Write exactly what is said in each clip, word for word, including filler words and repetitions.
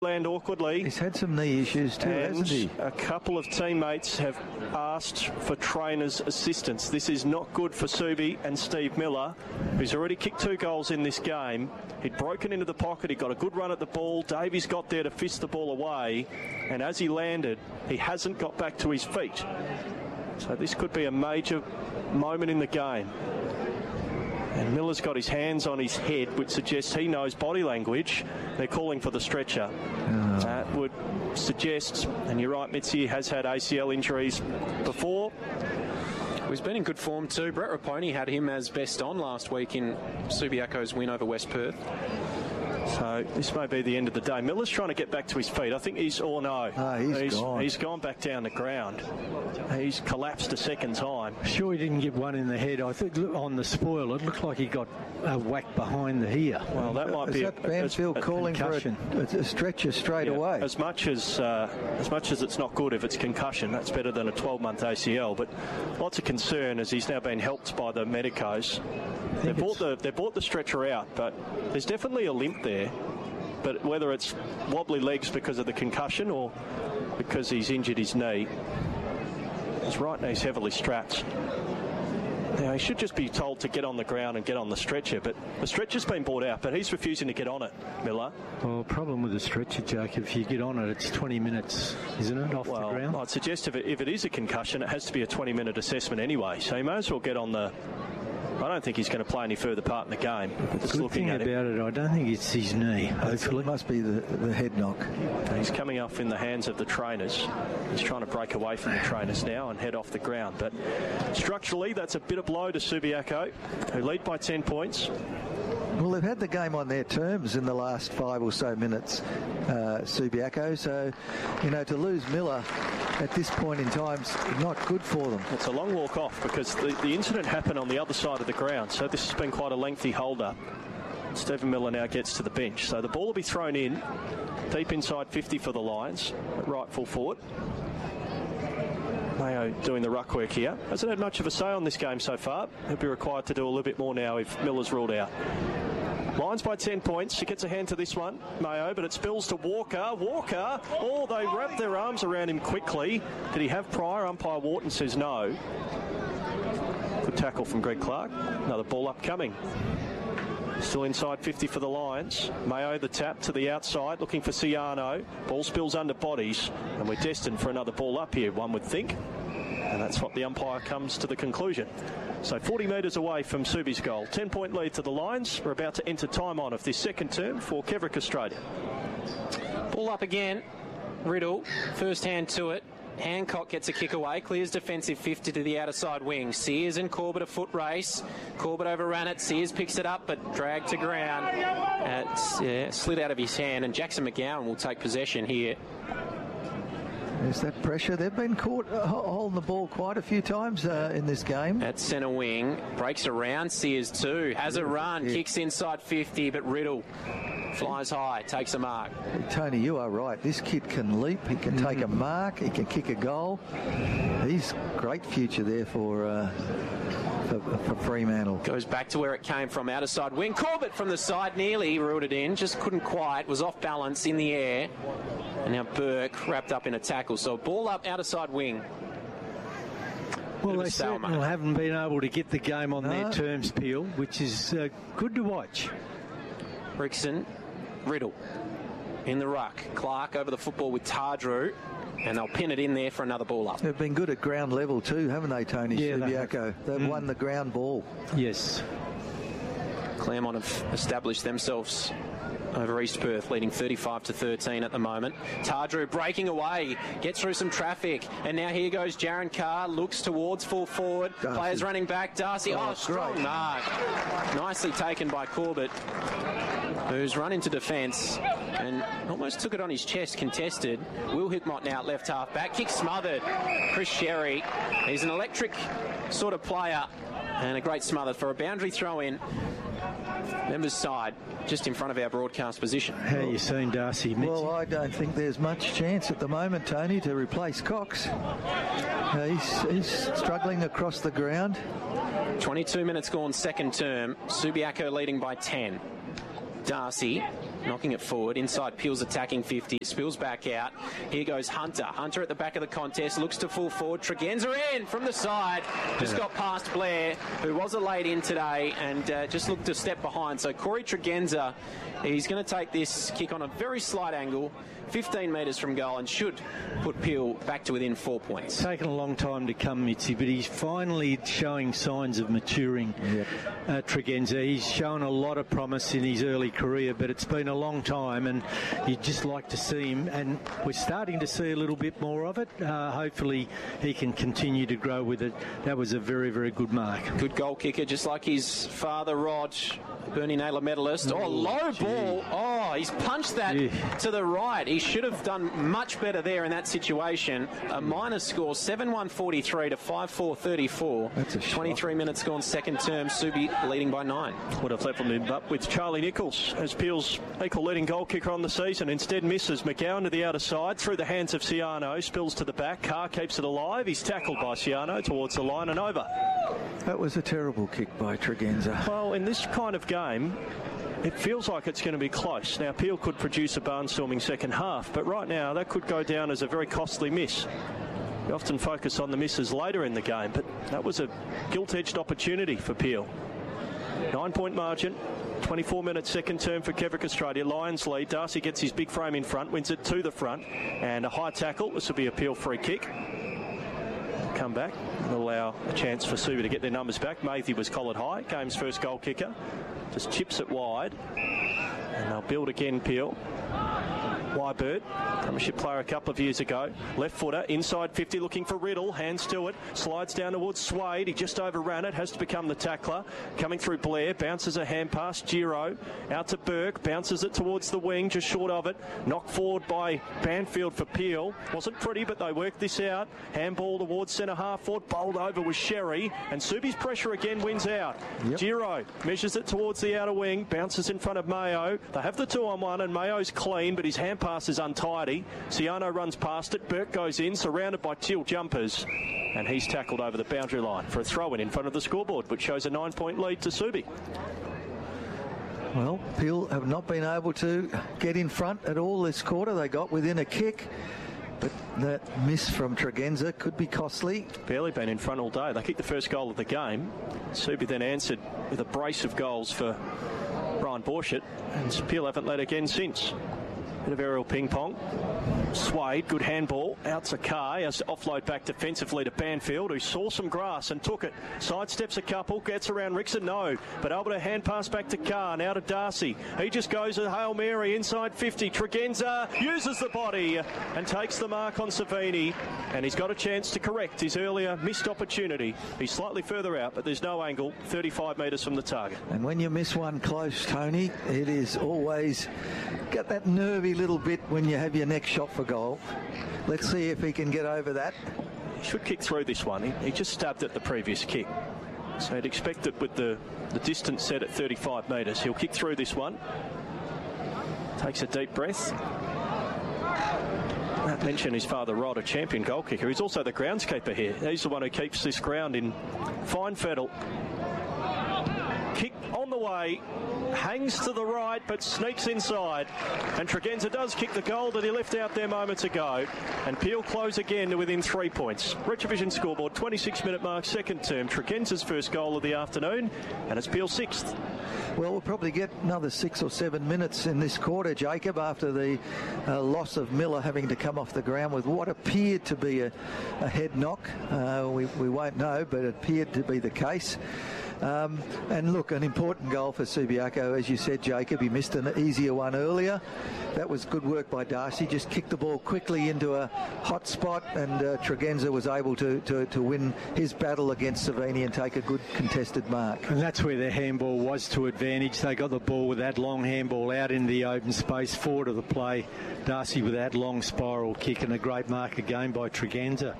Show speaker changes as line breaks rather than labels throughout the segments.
land awkwardly.
He's had some knee issues too,
and
hasn't he?
A couple of teammates have asked for trainer's assistance. This is not good for Subi and Steve Miller, who's already kicked two goals in this game. He'd broken into the pocket, he got a good run at the ball. Davies got there to fist the ball away, and as he landed, he hasn't got back to his feet. So this could be a major moment in the game. And Miller's got his hands on his head, which suggests he knows body language. They're calling for the stretcher. Oh. That would suggest, and you're right, Mitzi has had A C L injuries before.
He's been in good form too. Brett Raponi had him as best on last week in Subiaco's win over West Perth.
So this may be the end of the day. Miller's trying to get back to his feet. I think he's, oh no,
oh, he's,
he's
gone.
He's gone back down the ground. He's collapsed a second time.
Sure, he didn't get one in the head. I think on the spoil, it looked like he got a whack behind the ear.
Well, that might
Is
be
that
a,
Banfield
a, a
calling
concussion.
for a, a stretcher straight
yeah,
away.
As much as uh, as much as it's not good if it's concussion, that's better than a twelve-month A C L. But lots of concern as he's now been helped by the medicos. They brought the they brought the stretcher out, but there's definitely a limp there. But whether it's wobbly legs because of the concussion or because he's injured his knee, his right knee's heavily strapped. Now, he should just be told to get on the ground and get on the stretcher, but the stretcher's been brought out, but he's refusing to get on it, Miller.
Well, problem with the stretcher, Jake, if you get on it, it's twenty minutes, isn't it, off
well,
the ground?
I'd suggest if it, if it is a concussion, it has to be a twenty-minute assessment anyway, so he may as well get on the... I don't think he's going to play any further part in the game.
The good thing about it, I don't think it's his knee. Hopefully,
it must be the, the head knock.
He's coming off in the hands of the trainers. He's trying to break away from the trainers now and head off the ground. But structurally, that's a bitter blow to Subiaco, who lead by ten points.
Well, they've had the game on their terms in the last five or so minutes, uh, Subiaco. So, you know, to lose Miller at this point in time is not good for them.
It's a long walk off because the, the incident happened on the other side of the ground. So this has been quite a lengthy hold-up. Stephen Miller now gets to the bench. So the ball will be thrown in, deep inside fifty for the Lions, at right full forward. Mayo doing the ruck work here. Hasn't had much of a say on this game so far. He'll be required to do a little bit more now if Miller's ruled out. Lions by ten points. She gets a hand to this one, Mayo, but it spills to Walker. Walker, oh, they wrap their arms around him quickly. Did he have prior? Umpire Wharton says no. Good tackle from Greg Clark. Another ball upcoming. Still inside fifty for the Lions. Mayo, the tap to the outside, looking for Ciano. Ball spills under bodies, and we're destined for another ball up here, one would think. And that's what the umpire comes to the conclusion. So forty metres away from Subi's goal. ten-point lead to the Lions. We're about to enter time on of this second term for Kevrick Australia.
Ball up again. Riddle, first hand to it. Hancock gets a kick away, clears defensive fifty to the outer side wing. Sears and Corbett a foot race. Corbett overran it. Sears picks it up, but dragged to ground. Uh, it's, yeah, slid out of his hand, and Jackson McGowan will take possession here.
There's that pressure. They've been caught uh, holding the ball quite a few times uh, in this game.
At centre wing, breaks around Sears too. Has a run, yeah. Kicks inside fifty, but Riddle flies high, takes a mark.
Tony, you are right. This kid can leap. He can mm-hmm. take a mark. He can kick a goal. He's great future there for... Uh, For, for Fremantle.
Goes back to where it came from, outer side wing. Corbett from the side, nearly ruled it in, just couldn't quite, was off balance in the air. And now Burke wrapped up in a tackle. So ball up, outer side wing.
Well, they certainly haven't been able to get the game on no. their terms, Peel, which is uh, good to watch.
Rickson, Riddle in the ruck. Clark over the football with Tardrew. And they'll pin it in there for another ball up.
They've been good at ground level too, haven't they, Tony?
Yeah,
Subiaco. They They've mm. won the ground ball.
Yes.
Claremont have established themselves over East Perth, leading thirty-five to thirteen at the moment. Tardrew breaking away, gets through some traffic, and now here goes Jaron Carr, looks towards full forward. Darcy. Players running back. Darcy, oh, oh strong great. mark. Nicely taken by Corbett, who's run into defence and almost took it on his chest, contested. Will Hickmott now at left half back. Kick smothered. Chris Sherry, he's an electric sort of player, and a great smother for a boundary throw in. Members side, just in front of our broadcast position.
How are you seeing Darcy, Mitch?
Well, I don't think there's much chance at the moment, Tony, to replace Cox. Uh, he's, he's struggling across the ground.
twenty-two minutes gone, second term. Subiaco leading by ten. Darcy knocking it forward. Inside, Peel's attacking fifty. It spills back out. Here goes Hunter. Hunter at the back of the contest. Looks to full forward. Tregenza in from the side. Just got past Blair, who was a late in today, and uh, just looked to step behind. So Corey Tregenza, he's going to take this kick on a very slight angle, fifteen metres from goal, and should put Peel back to within four points.
It's taken a long time to come, Mitzi, but he's finally showing signs of maturing. Yep. uh, Tregenza. He's shown a lot of promise in his early career, but it's been a long time, and you'd just like to see him, and we're starting to see a little bit more of it. Uh, hopefully he can continue to grow with it. That was a very, very good mark.
Good goal kicker, just like his father, Rog, Bernie Naylor medalist. Oh, oh low gee. ball. Oh, he's punched that yeah. to the right. He should have done much better there in that situation. A minus score, seven one forty-three to five four thirty-four.
That's a
twenty-three minutes gone second term. Subi leading by nine.
Would have leveled him up with Charlie Nichols as Peel's equal leading goal kicker on the season. Instead misses. McGowan to the outer side through the hands of Ciano. Spills to the back. Carr keeps it alive. He's tackled by Ciano towards the line and over.
That was a terrible kick by Tregenza.
Well, in this kind of game, it feels like it's going to be close. Now, Peel could produce a barnstorming second half, but right now that could go down as a very costly miss. We often focus on the misses later in the game, but that was a gilt-edged opportunity for Peel. Nine-point margin, twenty-four minutes second term for Kevrick Australia. Lions lead. Darcy gets his big frame in front, wins it to the front, and a high tackle. This will be a Peel free kick. Come back and allow a chance for Subi to get their numbers back. Mathy was collared high, game's first goal kicker. Just chips it wide, and they'll build again, Peel. Wybird, premiership player a couple of years ago. Left footer, inside fifty, looking for Riddle. Hands to it, slides down towards Swade. He just overran it, has to become the tackler. Coming through Blair, bounces a hand pass. Giro, out to Burke, bounces it towards the wing, just short of it. Knocked forward by Banfield for Peel. Wasn't pretty, but they worked this out. Handball towards centre half forward, bowled over with Sherry. And Subi's pressure again wins out. Yep. Giro measures it towards the outer wing, bounces in front of Mayo. They have the two on one, and Mayo's clean, but his hand pass is untidy. Ciano runs past it. Burke goes in, surrounded by Teal jumpers, and he's tackled over the boundary line for a throw-in in front of the scoreboard, which shows a nine-point lead to Subi.
Well, Peel have not been able to get in front at all this quarter. They got within a kick, but that miss from Tregenza could be costly.
Barely been in front all day. They kicked the first goal of the game. Subi then answered with a brace of goals for Brian Borshett, and Peel haven't led again since. Bit of aerial ping-pong. Swade, good handball. Out to Carr. Has to offload back defensively to Banfield, who saw some grass and took it. Sidesteps a couple, gets around Rickson, no. But able to hand pass back to Carr, now to Darcy. He just goes a Hail Mary inside fifty. Tregenza uses the body and takes the mark on Savini. And he's got a chance to correct his earlier missed opportunity. He's slightly further out, but there's no angle. thirty-five metres from the target.
And when you miss one close, Tony, it is always got that nervy little bit when you have your next shot for goal. Let's see if he can get over that.
He should kick through this one. He, he just stabbed at the previous kick. So I'd expect that with the, the distance set at thirty-five metres, he'll kick through this one. Takes a deep breath. Matt mentioned his father Rod, a champion goal kicker. He's also the groundskeeper here. He's the one who keeps this ground in fine fettle. Kick on the way, hangs to the right but sneaks inside, and Tregenza does kick the goal that he left out there moments ago, and Peel close again to within three points. Retrovision scoreboard, twenty-six minute mark, second term. Tregenza's first goal of the afternoon, and it's Peel sixth.
Well, we'll probably get another six or seven minutes in this quarter, Jacob, after the uh, loss of Miller having to come off the ground with what appeared to be a, a head knock. Uh, we, we won't know, but it appeared to be the case. Um, and look, an important goal for Subiaco, as you said, Jacob. He missed an easier one earlier. That was good work by Darcy. Just kicked the ball quickly into a hot spot, and uh, Tregenza was able to, to, to win his battle against Savini and take a good contested mark.
And that's where their handball was to advantage. They got the ball with that long handball out in the open space, forward of the play. Darcy with that long spiral kick, and a great mark again by Tregenza.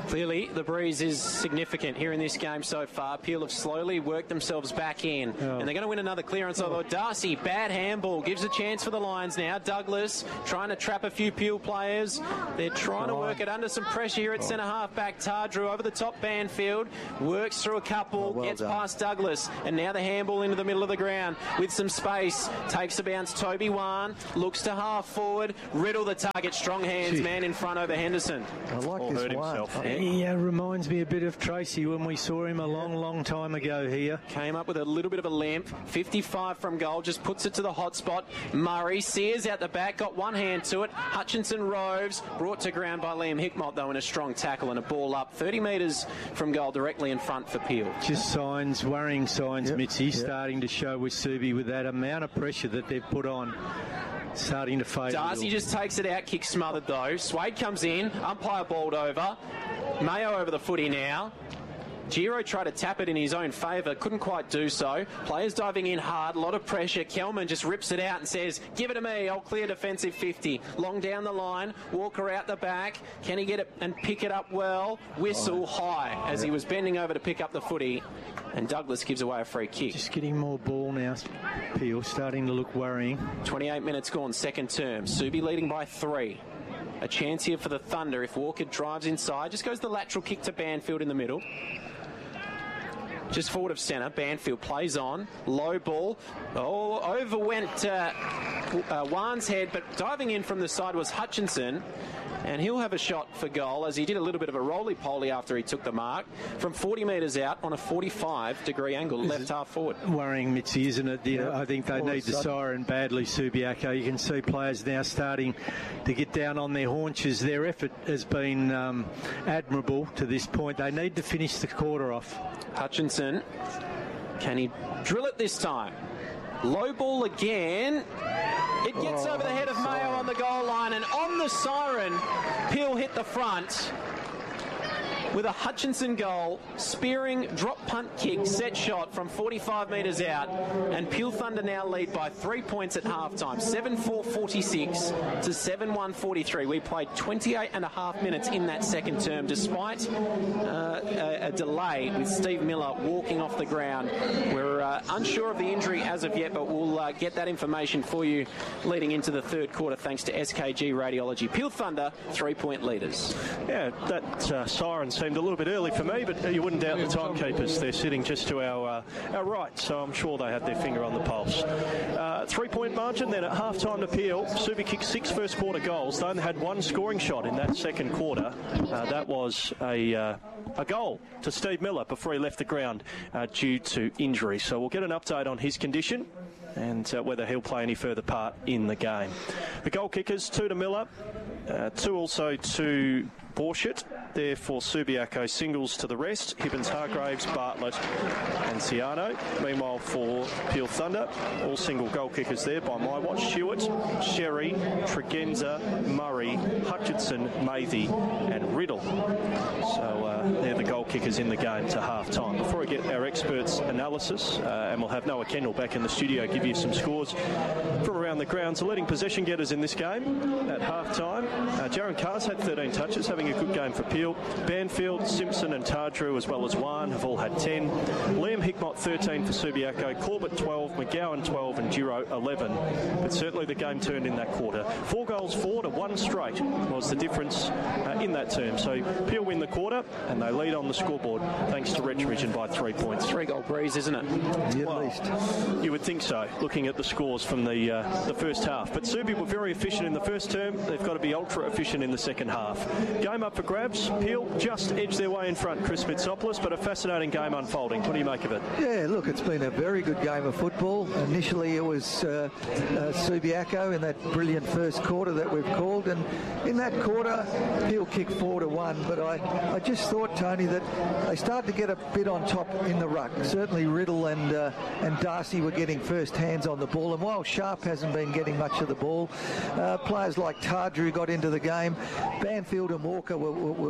Clearly, the breeze is significant here in this game so far. Peel have slowly worked themselves back in, oh. and they're going to win another clearance. Although Darcy, bad handball, gives a chance for the Lions now. Douglas trying to trap a few Peel players. They're trying to work it under some pressure here at oh. centre half back. Tardrew over the top. Banfield works through a couple, oh, well gets done. past Douglas, and now the handball into the middle of the ground with some space. Takes a bounce. Toby Wan looks to half forward. Riddle the target. Strong hands, Gee. man in front over Henderson.
I like
All
this
hurt
one.
himself.
Yeah. He uh, reminds me a bit of Tracy when we saw him a long, long time ago here.
Came up with a little bit of a limp. fifty-five from goal, just puts it to the hot spot. Murray, Sears out the back, got one hand to it. Hutchinson roves, brought to ground by Liam Hickmott, though, in a strong tackle and a ball up thirty metres from goal, directly in front for Peel.
Just signs, worrying signs, yep. Mitzi, yep. starting to show with Subi with that amount of pressure that they've put on. Starting to fade.
Darcy just takes it out, kick smothered though. Swade comes in, umpire balled over. Mayo over the footy now. Giro tried to tap it in his own favour, couldn't quite do so. Players diving in hard, a lot of pressure. Kelman just rips it out and says, give it to me, I'll clear defensive fifty. Long down the line, Walker out the back. Can he get it and pick it up well? Whistle oh. high as he was bending over to pick up the footy. And Douglas gives away a free kick.
Just getting more ball now, Peel, starting to look worrying.
twenty-eight minutes gone, second term. Subi leading by three. A chance here for the Thunder if Walker drives inside. Just goes the lateral kick to Banfield in the middle. Just forward of centre, Banfield plays on, low ball, oh, over went uh, uh, Wan's head, but diving in from the side was Hutchinson, and he'll have a shot for goal as he did a little bit of a roly-poly after he took the mark from forty metres out on a forty-five degree angle,
Is
left half forward.
Worrying, Mitzi, isn't it? You know,
yeah.
I think they
All
need the siren badly, Subiaco. You can see players now starting to get down on their haunches. Their effort has been um, admirable to this point. They need to finish the quarter off.
Hutchinson, can he drill it this time? Low ball again. It gets oh, over the head of Mayo on the goal line, and on the siren, Peel hit the front with a Hutchinson goal, spearing drop punt kick, set shot from forty-five metres out, and Peel Thunder now lead by three points at halftime, seven four forty-six to seven one forty-three. We played twenty-eight and a half minutes in that second term, despite uh, a, a delay with Steve Miller walking off the ground. We're uh, unsure of the injury as of yet, but we'll uh, get that information for you leading into the third quarter, thanks to S K G Radiology. Peel Thunder, three-point leaders.
Yeah, that uh, siren seemed a little bit early for me, but you wouldn't doubt the timekeepers. They're sitting just to our uh, our right, so I'm sure they had their finger on the pulse. Uh, three-point margin then at half-time to Peel. Subi kicked six first-quarter goals. They only had one scoring shot in that second quarter. Uh, that was a uh, a goal to Steve Miller before he left the ground uh, due to injury. So we'll get an update on his condition and uh, whether he'll play any further part in the game. The goal kickers, two to Miller, uh, two also to Borshett. Therefore, Subiaco singles to the rest. Hibbins, Hargraves, Bartlett and Ciano. Meanwhile, for Peel Thunder, all single goal kickers there by my watch. Stewart, Sherry, Tregenza, Murray, Hutchinson, Mathy and Riddle. So uh, they're the goal kickers in the game to half-time. Before I get our experts' analysis, uh, and we'll have Noah Kendall back in the studio, give you some scores from around the grounds. The leading possession getters in this game at half-time. Uh, Jaron Carr's had thirteen touches, having a good game for Peel. Banfield, Simpson and Tardrew, as well as Wan, have all had ten. Liam Hickmott, thirteen for Subiaco. Corbett, twelve. McGowan, twelve. And Giro, eleven. But certainly the game turned in that quarter. Four goals for to one straight was the difference uh, in that term. So Peel win the quarter, and they lead on the scoreboard thanks to Retrovision by three points.
Three-goal breeze, isn't it?
Yeah,
well,
at least.
You would think so, looking at the scores from the uh, the first half. But Subi were very efficient in the first term. They've got to be ultra efficient in the second half. Game up for grabs. Peel just edged their way in front, Chris Mitsopoulos, but a fascinating game unfolding. What do you make of it?
Yeah, look, it's been a very good game of football. Initially, it was uh, uh, Subiaco in that brilliant first quarter that we've called, and in that quarter, Peel kicked four to one. But I, I just thought, Tony, that they started to get a bit on top in the ruck. Certainly, Riddle and uh, and Darcy were getting first hands on the ball, and while Sharp hasn't been getting much of the ball, uh, players like Tardrew got into the game. Banfield and Walker were, were,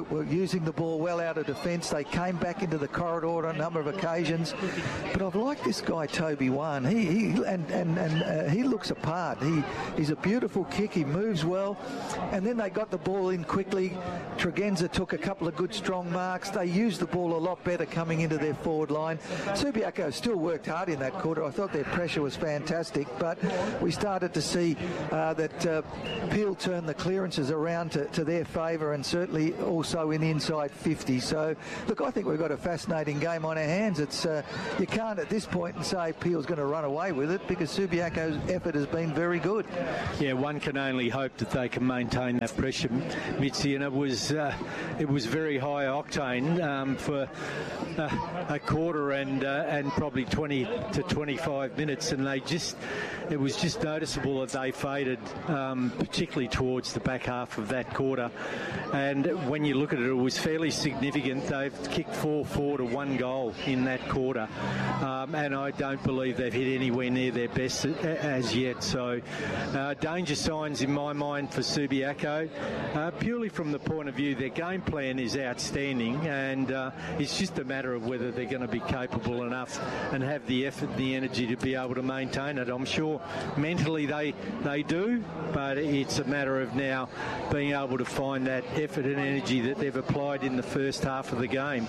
were, were using the ball well out of defence. They came back into the corridor on a number of occasions. But I've liked this guy, Toby Wan. He, he and and, and uh, he looks apart. He he's a beautiful kick. He moves well. And then they got the ball in quickly. Tregenza took a couple of good strong marks. They used the ball a lot better coming into their forward line. Subiaco still worked hard in that quarter. I thought their pressure was fantastic, but we started to see uh, that uh, Peel turned the clearances around to, to their favour, and certainly also in the inside fifty. So, look, I think we've got a fascinating game on our hands. It's uh, you can't at this point and say Peel's going to run away with it, because Subiaco's effort has been very good.
Yeah, one can only hope that they can maintain that pressure, Mitzi, and it was uh, it was very high octane um, for uh, a quarter and uh, and probably twenty to twenty-five minutes, and they just it was just noticeable that they faded, um, particularly towards the back half of that quarter. And when you look at it, it was fairly significant. They've kicked four four to one goal in that quarter, um, and I don't believe they've hit anywhere near their best as yet. So uh, danger signs in my mind for Subiaco, uh, purely from the point of view their game plan is outstanding, and uh, it's just a matter of whether they're going to be capable enough and have the effort and the energy to be able to maintain it. I'm sure mentally they they do, but it's a matter of now being able to find that effort and energy that they've applied in the first half of the game.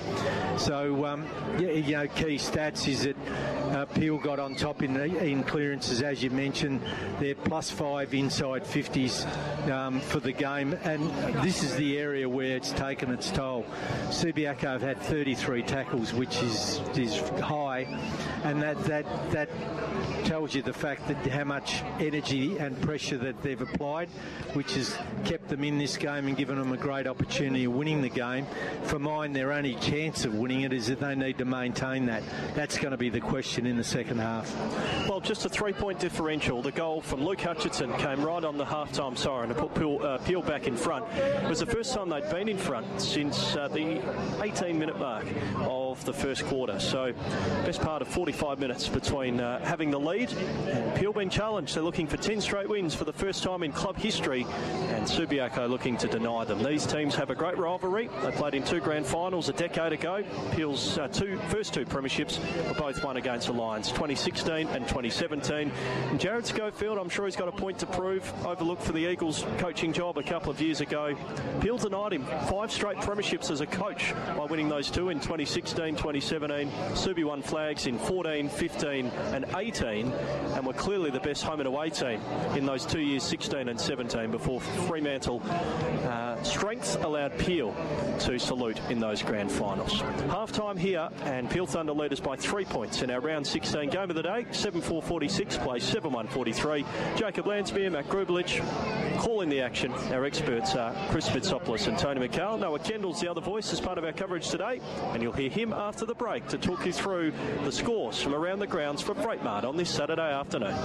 So um, yeah, you know, key stats is that uh, Peel got on top in in clearances, as you mentioned. They're plus five inside fifties um, for the game, and this is the area where it's taken its toll. Subiaco have had thirty-three tackles, which is is high, and that that that tells you the fact that how much energy and pressure that they've applied, which has kept them in this game and given them a great opportunity of winning the game. For mine, their only chance of winning it is that they need to maintain that. That's going to be the question in the second half.
Well, just a three-point differential. The goal from Luke Hutchinson came right on the half-time siren to put Peel, uh, Peel back in front. It was the first time they'd been in front since uh, the eighteen-minute mark of the first quarter. So, best part of forty-five minutes between uh, having the lead and Peel being challenged. They're looking for ten straight wins for the first time in club history, and Subiaco looking to deny them. These teams have a great rivalry. They played in two grand finals a decade ago. Peel's uh, two, first two premierships were both won against the Lions, twenty sixteen and twenty seventeen. And Jared Schofield, I'm sure he's got a point to prove, overlooked for the Eagles coaching job a couple of years ago. Peel denied him five straight premierships as a coach by winning those two in twenty sixteen, twenty seventeen. Subi won flags in fourteen, fifteen and eighteen, and were clearly the best home and away team in those two years, sixteen and seventeen, before Fremantle uh, strength allowed Peel to salute in those grand finals. Half-time here, and Peel Thunder lead us by three points in our round sixteen game of the day. seven four forty-six plays seven one forty-three. Jacob Lansmere, Matt Grubelich calling the action. Our experts are Chris Mitsopoulos and Tony McCall. Noah Kendall's the other voice as part of our coverage today, and you'll hear him after the break to talk you through the scores from around the grounds for Freightmart on this Saturday afternoon.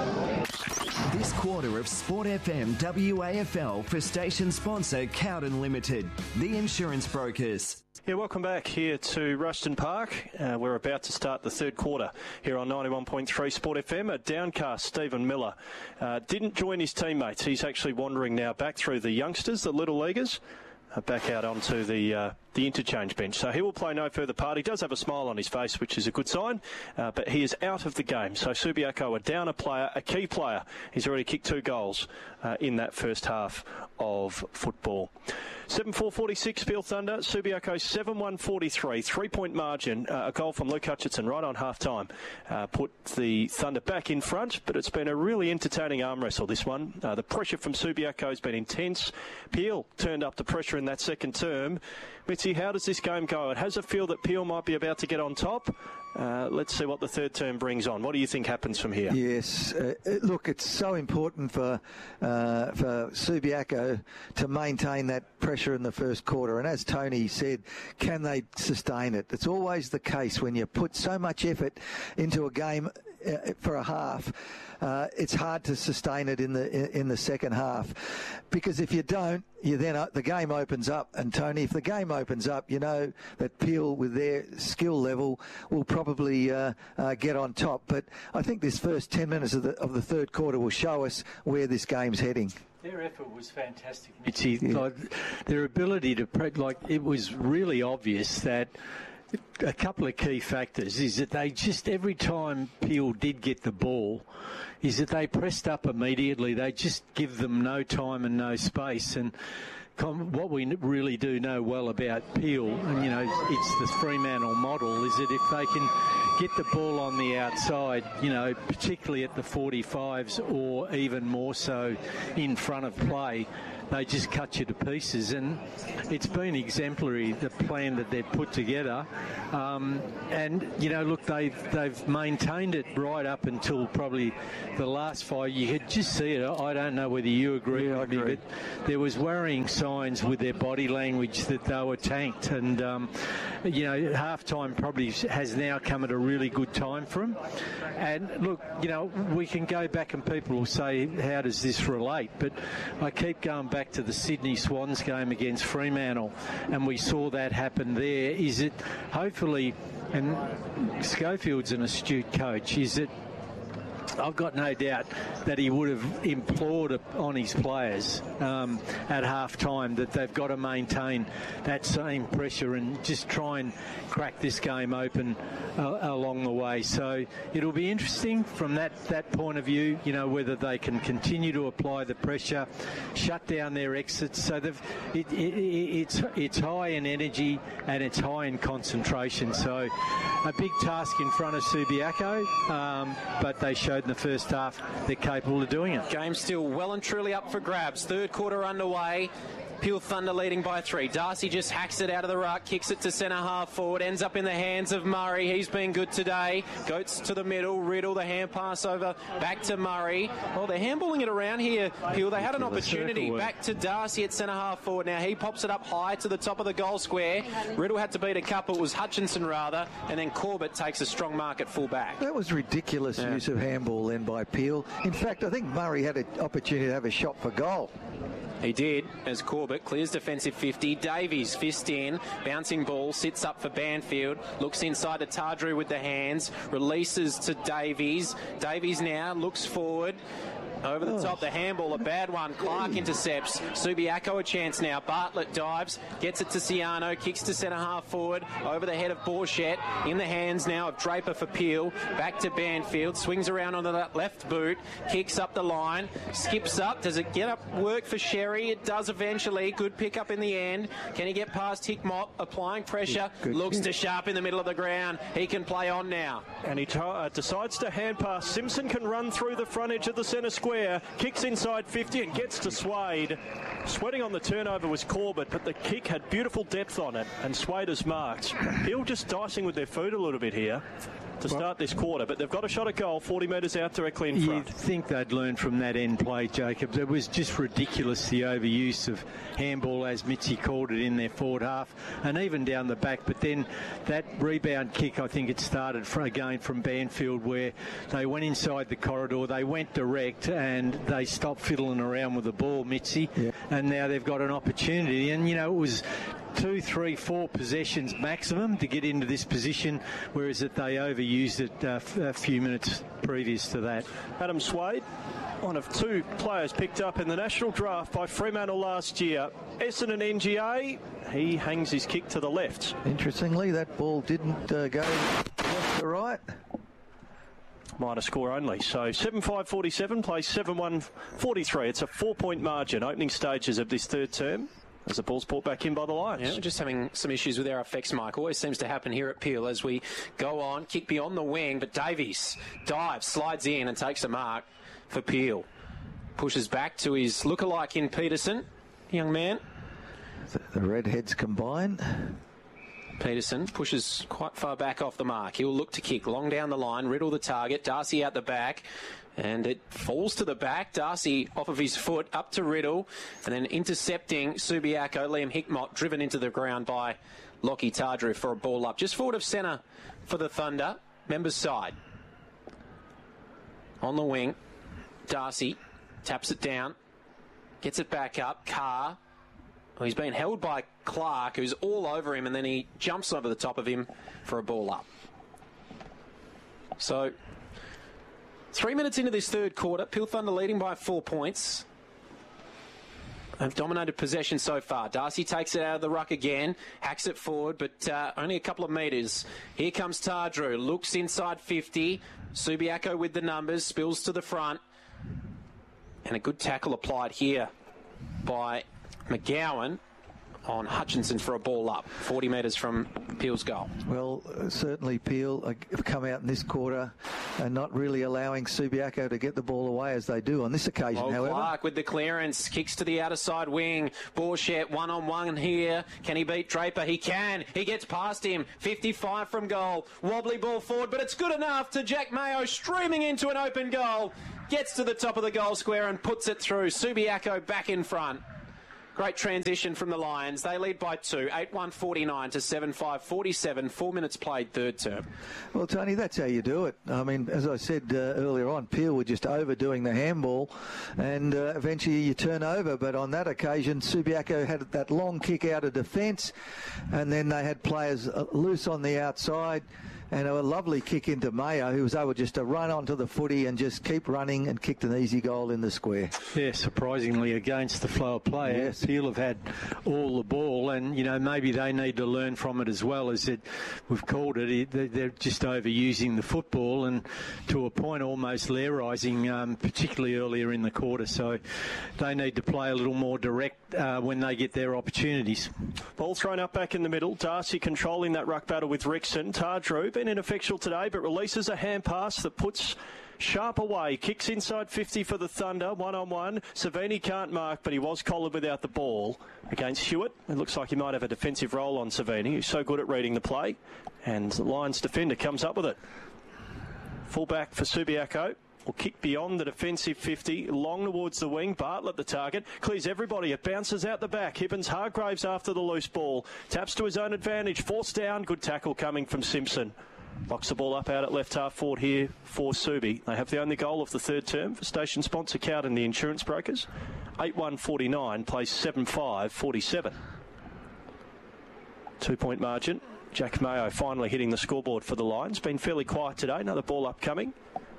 This quarter of Sport F M W A F L for station sponsor Cowden Limited, the insurance brokers.
Yeah, welcome back here to Rushton Park. Uh, we're about to start the third quarter here on ninety-one point three Sport F M. A downcast Stephen Miller uh, didn't join his teammates. He's actually wandering now back through the youngsters, the little leaguers, uh, back out onto the uh, the interchange bench. So he will play no further part. He does have a smile on his face, which is a good sign, uh, but he is out of the game. So Subiaco are down a player, a key player. He's already kicked two goals uh, in that first half of football. seven four forty-six, Peel Thunder. Subiaco seven one forty-three. Three-point margin. Uh, a goal from Luke Hutchinson right on half-time. Uh, put the Thunder back in front, but it's been a really entertaining arm wrestle, this one. Uh, the pressure from Subiaco has been intense. Peel turned up the pressure in that second term. Mitzi, how does this game go? It has a feel that Peel might be about to get on top. Uh, let's see what the third term brings on. What do you think happens from here?
Yes, uh, look, it's so important for uh, for Subiaco to maintain that pressure in the first quarter. And as Tony said, can they sustain it? It's always the case when you put so much effort into a game uh, for a half. Uh, it's hard to sustain it in the in, in the second half, because if you don't, you then uh, the game opens up. And Tony, if the game opens up, you know that Peel, with their skill level, will probably uh, uh, get on top. But I think this first ten minutes of the of the third quarter will show us where this game's heading.
Their effort was fantastic, Mitchy. Yeah. Like, their ability to, like, it was really obvious that a couple of key factors is that they just, every time Peel did get the ball, is that they pressed up immediately. They just give them no time and no space. And what we really do know well about Peel, and you know, it's the Fremantle model, is that if they can get the ball on the outside, you know, particularly at the forty-fives or even more so in front of play, they just cut you to pieces. And it's been exemplary, the plan that they've put together. Um, and, you know, look, they've, they've maintained it right up until probably the last five. You could just see it. I don't know whether you agree
yeah,
with me, but there was worrying signs with their body language that they were tanked. And, um, you know, half-time probably has now come at a really good time for them. And, look, you know, we can go back and people will say, how does this relate? But I keep going back to the Sydney Swans game against Fremantle, and we saw that happen there. Is it hopefully, and Schofield's an astute coach, is it I've got no doubt that he would have implored on his players um, at half-time that they've got to maintain that same pressure and just try and crack this game open uh, along the way. So it'll be interesting from that, that point of view, you know, whether they can continue to apply the pressure, shut down their exits. So they've, it, it, it's, it's high in energy and it's high in concentration. So a big task in front of Subiaco, um, but they showed in the first half they're capable of doing it.
Game still well and truly up for grabs. Third quarter underway. Peel Thunder leading by three. Darcy just hacks it out of the ruck, kicks it to centre half forward, ends up in the hands of Murray. He's been good today. Goats to the middle, Riddle, the hand pass over, back to Murray. Oh, they're handballing it around here, Peel. They had an opportunity. Back to Darcy at centre half forward. Now he pops it up high to the top of the goal square. Riddle had to beat a couple. It was Hutchinson rather, and then Corbett takes a strong mark at full back.
That was ridiculous yeah. use of handball then by Peel. In fact, I think Murray had an opportunity to have a shot for goal.
He did, as Corbett clears defensive fifty. Davies, fist in, bouncing ball, sits up for Banfield, looks inside to Tardrew with the hands, releases to Davies. Davies now looks forward. Over the top, the handball, a bad one. Clark intercepts. Subiaco a chance now. Bartlett dives, gets it to Ciano, kicks to centre half forward, over the head of Borchett. In the hands now of Draper for Peel. Back to Banfield, swings around on the left boot, kicks up the line, skips up. Does it get up work for Sherry? It does eventually. Good pick up in the end. Can he get past Hickmott? Applying pressure. Good. Looks to Sharp in the middle of the ground. He can play on now.
And he t- uh, decides to hand pass. Simpson can run through the front edge of the centre square. Kicks inside fifty and gets to Swade. Sweating on the turnover was Corbett, but the kick had beautiful depth on it, and Swade is marked. Peel just dicing with their food a little bit here to start this quarter, but they've got a shot at goal, forty metres out directly in front.
You'd think they'd learn from that end play, Jacob. It was just ridiculous, the overuse of handball, as Mitzi called it, in their forward half, and even down the back. But then that rebound kick, I think it started for, again from Banfield, where they went inside the corridor, they went direct, and they stopped fiddling around with the ball, Mitzi, yeah. and now they've got an opportunity. And, you know, it was two, three, four possessions maximum to get into this position, whereas that they overused it uh, f- a few minutes previous to that.
Adam Swade, one of two players picked up in the national draft by Fremantle last year. Essendon N G A, he hangs his kick to the left.
Interestingly, that ball didn't uh, go left to right.
Minor score only. So seven five forty-seven plays seven one forty-three. It's a four-point margin, opening stages of this third term, as the ball's brought back in by the Lions.
Yeah, we're just having some issues with our effects, Mike. Always seems to happen here at Peel as we go on. Kick beyond the wing, but Davies dives, slides in and takes a mark for Peel. Pushes back to his lookalike in Peterson, young man.
The, the redheads combine.
Peterson pushes quite far back off the mark. He'll look to kick long down the line, Riddle the target, Darcy out the back. And it falls to the back. Darcy off of his foot, up to Riddle. And then intercepting Subiaco, Liam Hickmott, driven into the ground by Lockie Tardrew for a ball up. Just forward of centre for the Thunder. Members side. On the wing, Darcy taps it down. Gets it back up. Carr. Well, he's been held by Clark, who's all over him. And then he jumps over the top of him for a ball up. So three minutes into this third quarter, Peel Thunder leading by four points. They've dominated possession so far. Darcy takes it out of the ruck again, hacks it forward, but uh, only a couple of metres. Here comes Tardrew, looks inside fifty. Subiaco with the numbers, spills to the front. And a good tackle applied here by McGowan on Hutchinson for a ball up, forty metres from Peel's goal.
Well, uh, certainly Peel have come out in this quarter and not really allowing Subiaco to get the ball away as they do on this occasion,
Well,
however.
Clark with the clearance, kicks to the outer side wing. Borchett one-on-one here. Can he beat Draper? He can. He gets past him. fifty-five from goal. Wobbly ball forward, but it's good enough to Jack Mayo streaming into an open goal. Gets to the top of the goal square and puts it through. Subiaco back in front. Great transition from the Lions. They lead by two, eight one forty-nine to seven five forty-seven. Four minutes played, third term.
Well, Tony, that's how you do it. I mean, as I said uh, earlier on, Peel were just overdoing the handball, and uh, eventually you turn over. But on that occasion, Subiaco had that long kick out of defence, and then they had players uh, loose on the outside. And a lovely kick into Mayo, who was able just to run onto the footy and just keep running and kicked an easy goal in the square.
Yeah, surprisingly against the flow of play.
Yes.
Peel have had all the ball, and, you know, maybe they need to learn from it as well, as it, we've called it, they're just overusing the football and to a point almost lairising, um, particularly earlier in the quarter. So they need to play a little more direct uh, when they get their opportunities.
Ball thrown up back in the middle. Darcy controlling that ruck battle with Rickson. Tardrew been ineffectual today, but releases a hand pass that puts Sharp away. Kicks inside fifty for the Thunder. One-on-one. Savini can't mark, but he was collared without the ball against Hewitt. It looks like he might have a defensive role on Savini, who's so good at reading the play. And the Lions defender comes up with it. Full back for Subiaco. Will kick beyond the defensive fifty, long towards the wing. Bartlett the target, clears everybody. It bounces out the back. Hibbins Hargraves after the loose ball. Taps to his own advantage. Forced down. Good tackle coming from Simpson. Locks the ball up out at left half forward here for Subi. They have the only goal of the third term for station sponsor Cowden, the insurance brokers. eight one forty-nine, plays seven five forty-seven. Two-point margin. Jack Mayo finally hitting the scoreboard for the Lions. Been fairly quiet today. Another ball upcoming.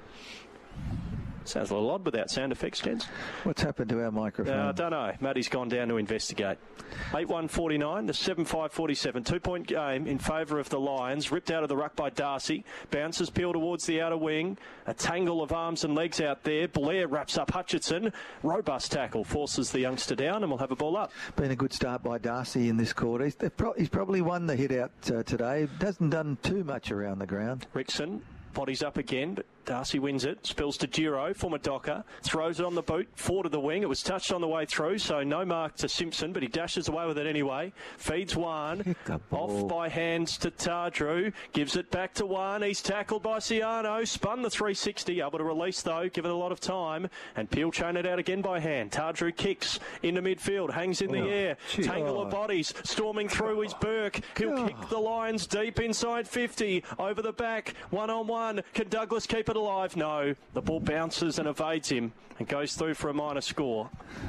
Sounds a little odd without sound effects, gents.
What's happened to our microphone?
I uh, don't know. Matty's gone down to investigate. eight one forty-nine to seven five forty-seven. Two-point game in favour of the Lions. Ripped out of the ruck by Darcy. Bounces Peel towards the outer wing. A tangle of arms and legs out there. Blair wraps up Hutchinson. Robust tackle. Forces the youngster down and we'll have a ball up.
Been a good start by Darcy in this quarter. He's, pro- he's probably won the hit out uh, today. Hasn't done too much around the ground.
Rickson. Bodies up again, but Darcy wins it. Spills to Giro, former Docker. Throws it on the boot, forward of the wing. It was touched on the way through, so no mark to Simpson, but he dashes away with it anyway. Feeds one. Off by hands to Tardrew. Gives it back to one. He's tackled by Ciano. Spun the three sixty. Able to release, though, given a lot of time. And Peel chain it out again by hand. Tardrew kicks into midfield. Hangs in the
oh,
air.
Geez.
Tangle
oh.
of bodies. Storming through is Burke. He'll oh. kick the Lions deep inside fifty. Over the back. One-on-one. Can Douglas keep it alive? No. The ball bounces and evades him and goes through for a minor score.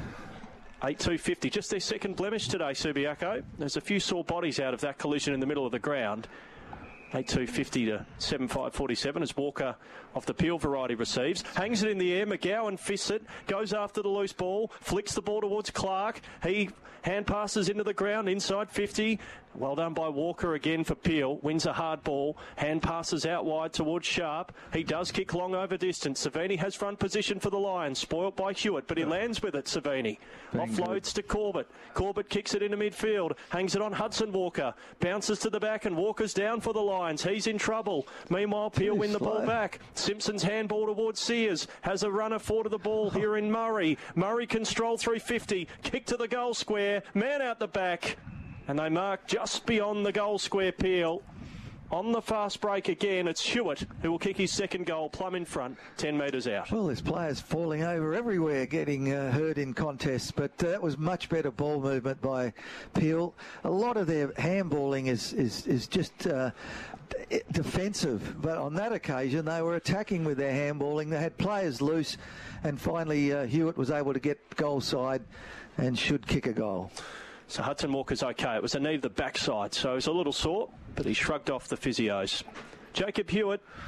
eight two fifty. Just their second blemish today, Subiaco. There's a few sore bodies out of that collision in the middle of the ground. eight two fifty to seven five forty-seven as Walker of the Peel variety receives. Hangs it in the air. McGowan fists it. Goes after the loose ball. Flicks the ball towards Clark. He hand passes into the ground inside fifty. Well done by Walker again for Peel. Wins a hard ball. Hand passes out wide towards Sharp. He does kick long over distance. Savini has front position for the Lions. Spoilt by Hewitt, but he lands with it, Savini. Being Offloads good. to Corbett. Corbett kicks it into midfield. Hangs it on Hudson Walker. Bounces to the back and Walker's down for the Lions. He's in trouble. Meanwhile, Peel win the slow. ball back. Simpson's handball towards Sears. Has a runner forward of the ball here in Murray. Murray can stroll through fifty. Kick to the goal square. Man out the back. And they mark just beyond the goal square. Peel. On the fast break again, it's Hewitt who will kick his second goal, plumb in front, ten metres out.
Well, there's players falling over everywhere, getting uh, hurt in contests, but uh, that was much better ball movement by Peel. A lot of their handballing is is, is just uh, d- defensive, but on that occasion they were attacking with their handballing. They had players loose, and finally uh, Hewitt was able to get goal side and should kick a goal.
So Hudson Walker's okay. It was a knee to the backside, so it was a little sore, but he shrugged off the physios. Jacob Hewitt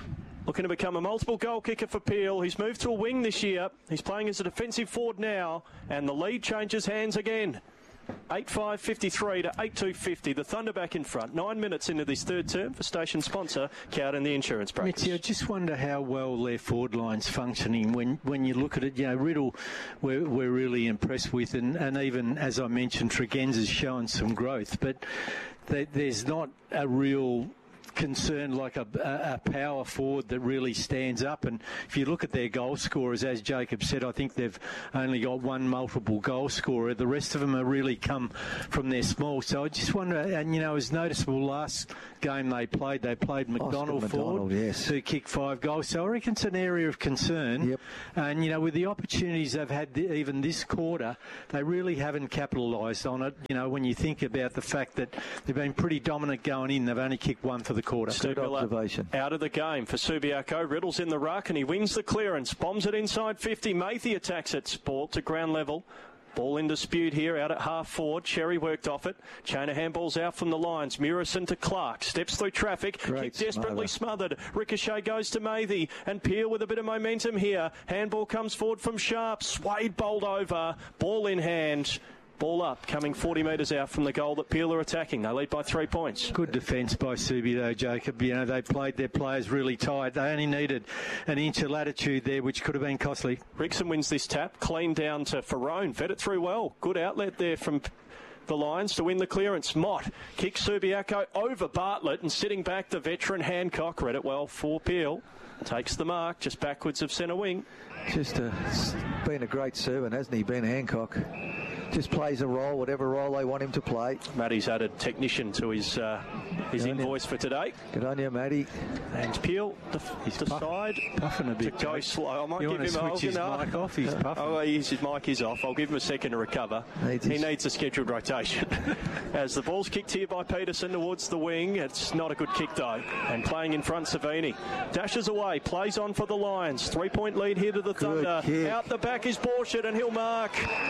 looking to become a multiple goal kicker for Peel. He's moved to a wing this year. He's playing as a defensive forward now, and the lead changes hands again. eight five fifty-three to eight two fifty. The Thunder back in front. Nine minutes into this third term for station sponsor, Cowden the Insurance Brokers.
Mitzi, I just wonder how well their forward line's functioning. When when you look at it, you know, Riddle, we're, we're really impressed with, and, and even, as I mentioned, Tregenza's showing some growth, but they, there's not a real concern like a, a, a power forward that really stands up. And if you look at their goal scorers, as Jacob said, I think they've only got one multiple goal scorer. The rest of them have really come from their small. So I just wonder, and you know, it was noticeable last game they played, they played McDonald
Oscar
forward,
McDonald, yes,
who kicked five goals. So I reckon it's an area of concern.
Yep.
And you know, with the opportunities they've had th- even this quarter, they really haven't capitalised on it. You know, when you think about the fact that they've been pretty dominant going in, they've only kicked one for the quarter.
Good observation.
Out of the game for Subiaco. Riddle's in the ruck and he wins the clearance. Bombs it inside fifty. Mathy attacks it. Ball to ground level. Ball in dispute here, out at half forward. Cherry worked off it. Chain of handballs out from the lines. Murison to Clark. Steps through traffic.
Great
Kick desperately
smother.
smothered. Ricochet goes to Mathy. And Peel with a bit of momentum here. Handball comes forward from Sharp. Swade bowled over. Ball in hand. Ball up, coming forty metres out from the goal that Peel are attacking. They lead by three points.
Good defence by Subi though, Jacob. You know, they played their players really tight. They only needed an inch of latitude there, which could have been costly.
Rickson wins this tap. Clean down to Ferrone. Fed it through well. Good outlet there from the Lions to win the clearance. Mott kicks Subiaco over Bartlett, and sitting back the veteran Hancock. Read it well for Peel. Takes the mark just backwards of centre wing.
Just a, been a great servant, hasn't he, Ben Hancock? Just plays a role, whatever role they want him to play.
Matty's added technician to his uh, his
Good
invoice for today.
Good on you, Matty.
And Peel
He's
decide
puff, puffing a bit,
to go
Jake.
slow. I might
you
give
want
him
to
a
switch his
no.
mic off? He's puffing.
Oh, he's, his mic is off. I'll give him a second to recover.
Needs
he
his...
needs a scheduled rotation. As the ball's kicked here by Peterson towards the wing. It's not a good kick though. And playing in front, Savini dashes away, plays on for the Lions. Three-point lead here to the Thunder.
Kick.
Out the back is Borshett, and he'll mark.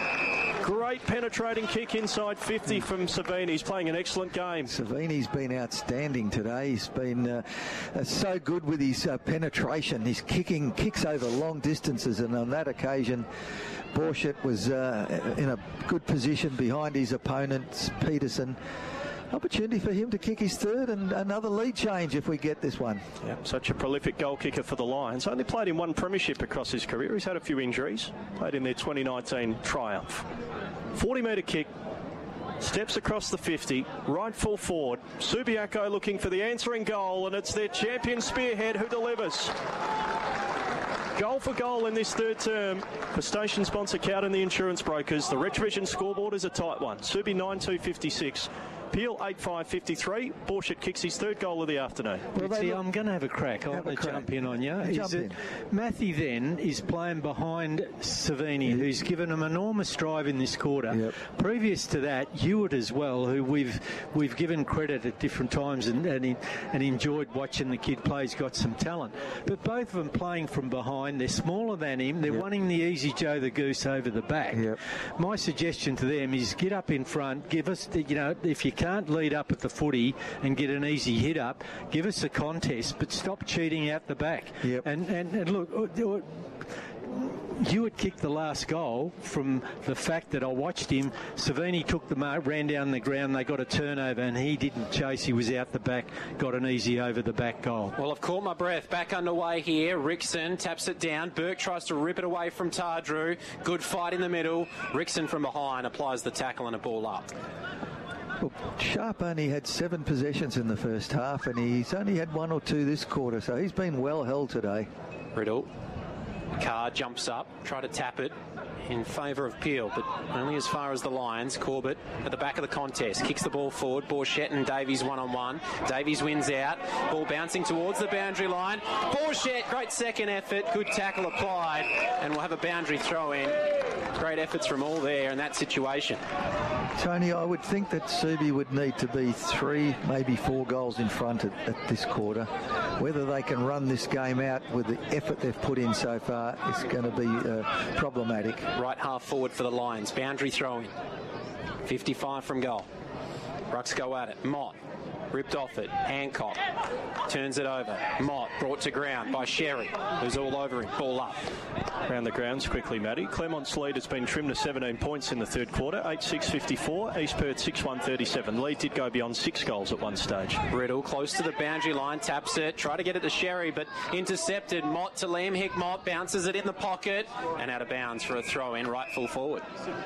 Great penetrating kick inside fifty from Savini. He's playing an excellent game.
Savini's been outstanding today. He's been uh, uh, so good with his uh, penetration. He's kicking kicks over long distances, and on that occasion, Borshett was uh, in a good position behind his opponent, Peterson. Opportunity for him to kick his third and another lead change if we get this one.
Yeah, such a prolific goal kicker for the Lions. Only played in one premiership across his career. He's had a few injuries. Played in their twenty nineteen triumph. forty metre kick. Steps across the fifty. Right full forward. Subiaco looking for the answering goal, and it's their champion Spearhead who delivers. Goal for goal in this third term for station sponsor Cowden the Insurance Brokers. The Retrovision scoreboard is a tight one. Subi nine two fifty-six. Peel eight five fifty-three. Borshett kicks his third goal of the afternoon.
Well, See, I'm going to have a crack. I want to jump in on you.
Jump in.
Matthew then is playing behind Savini, yep. who's given him enormous drive in this quarter.
Yep.
Previous to that, Hewitt as well, who we've we've given credit at different times and and, and enjoyed watching the kid play. He's got some talent. But both of them playing from behind. They're smaller than him. They're yep. wanting the easy Joe the Goose over the back.
Yep.
My suggestion to them is get up in front. Give us, the, you know, if you can't lead up at the footy and get an easy hit up, give us a contest, but stop cheating out the back.
Yep.
And, and, and look, Hewitt kicked the last goal from the fact that I watched him. Savini took the mark, ran down the ground, they got a turnover, and he didn't chase. He was out the back, got an easy over the back goal.
Well, I've caught my breath. Back underway here. Rickson taps it down. Burke tries to rip it away from Tardrew. Good fight in the middle. Rickson from behind applies the tackle and a ball up.
Well, Sharp only had seven possessions in the first half, and he's only had one or two this quarter, so he's been well held today.
Riddle. Carr jumps up, try to tap it in favour of Peel, but only as far as the Lions. Corbett at the back of the contest, kicks the ball forward. Borshett and Davies one-on-one. Davies wins out. Ball bouncing towards the boundary line. Borshett, great second effort. Good tackle applied, and we'll have a boundary throw in. Great efforts from all there in that situation.
Tony, I would think that Subi would need to be three, maybe four goals in front at, at this quarter. Whether they can run this game out with the effort they've put in so far is going to be uh, problematic.
Right half forward for the Lions. Boundary throw in. fifty-five from goal. Rucks go at it. Mott ripped off it. Hancock turns it over. Mott brought to ground by Sherry, who's all over him. Ball up.
Around the grounds quickly, Matty. Clermont's lead has been trimmed to seventeen points in the third quarter. eight six fifty-four. East Perth six one thirty-seven. Lead did go beyond six goals at one stage.
Riddle close to the boundary line. Taps it. Try to get it to Sherry, but intercepted. Mott to Liam Hickmott. Bounces it in the pocket and out of bounds for a throw in right full forward.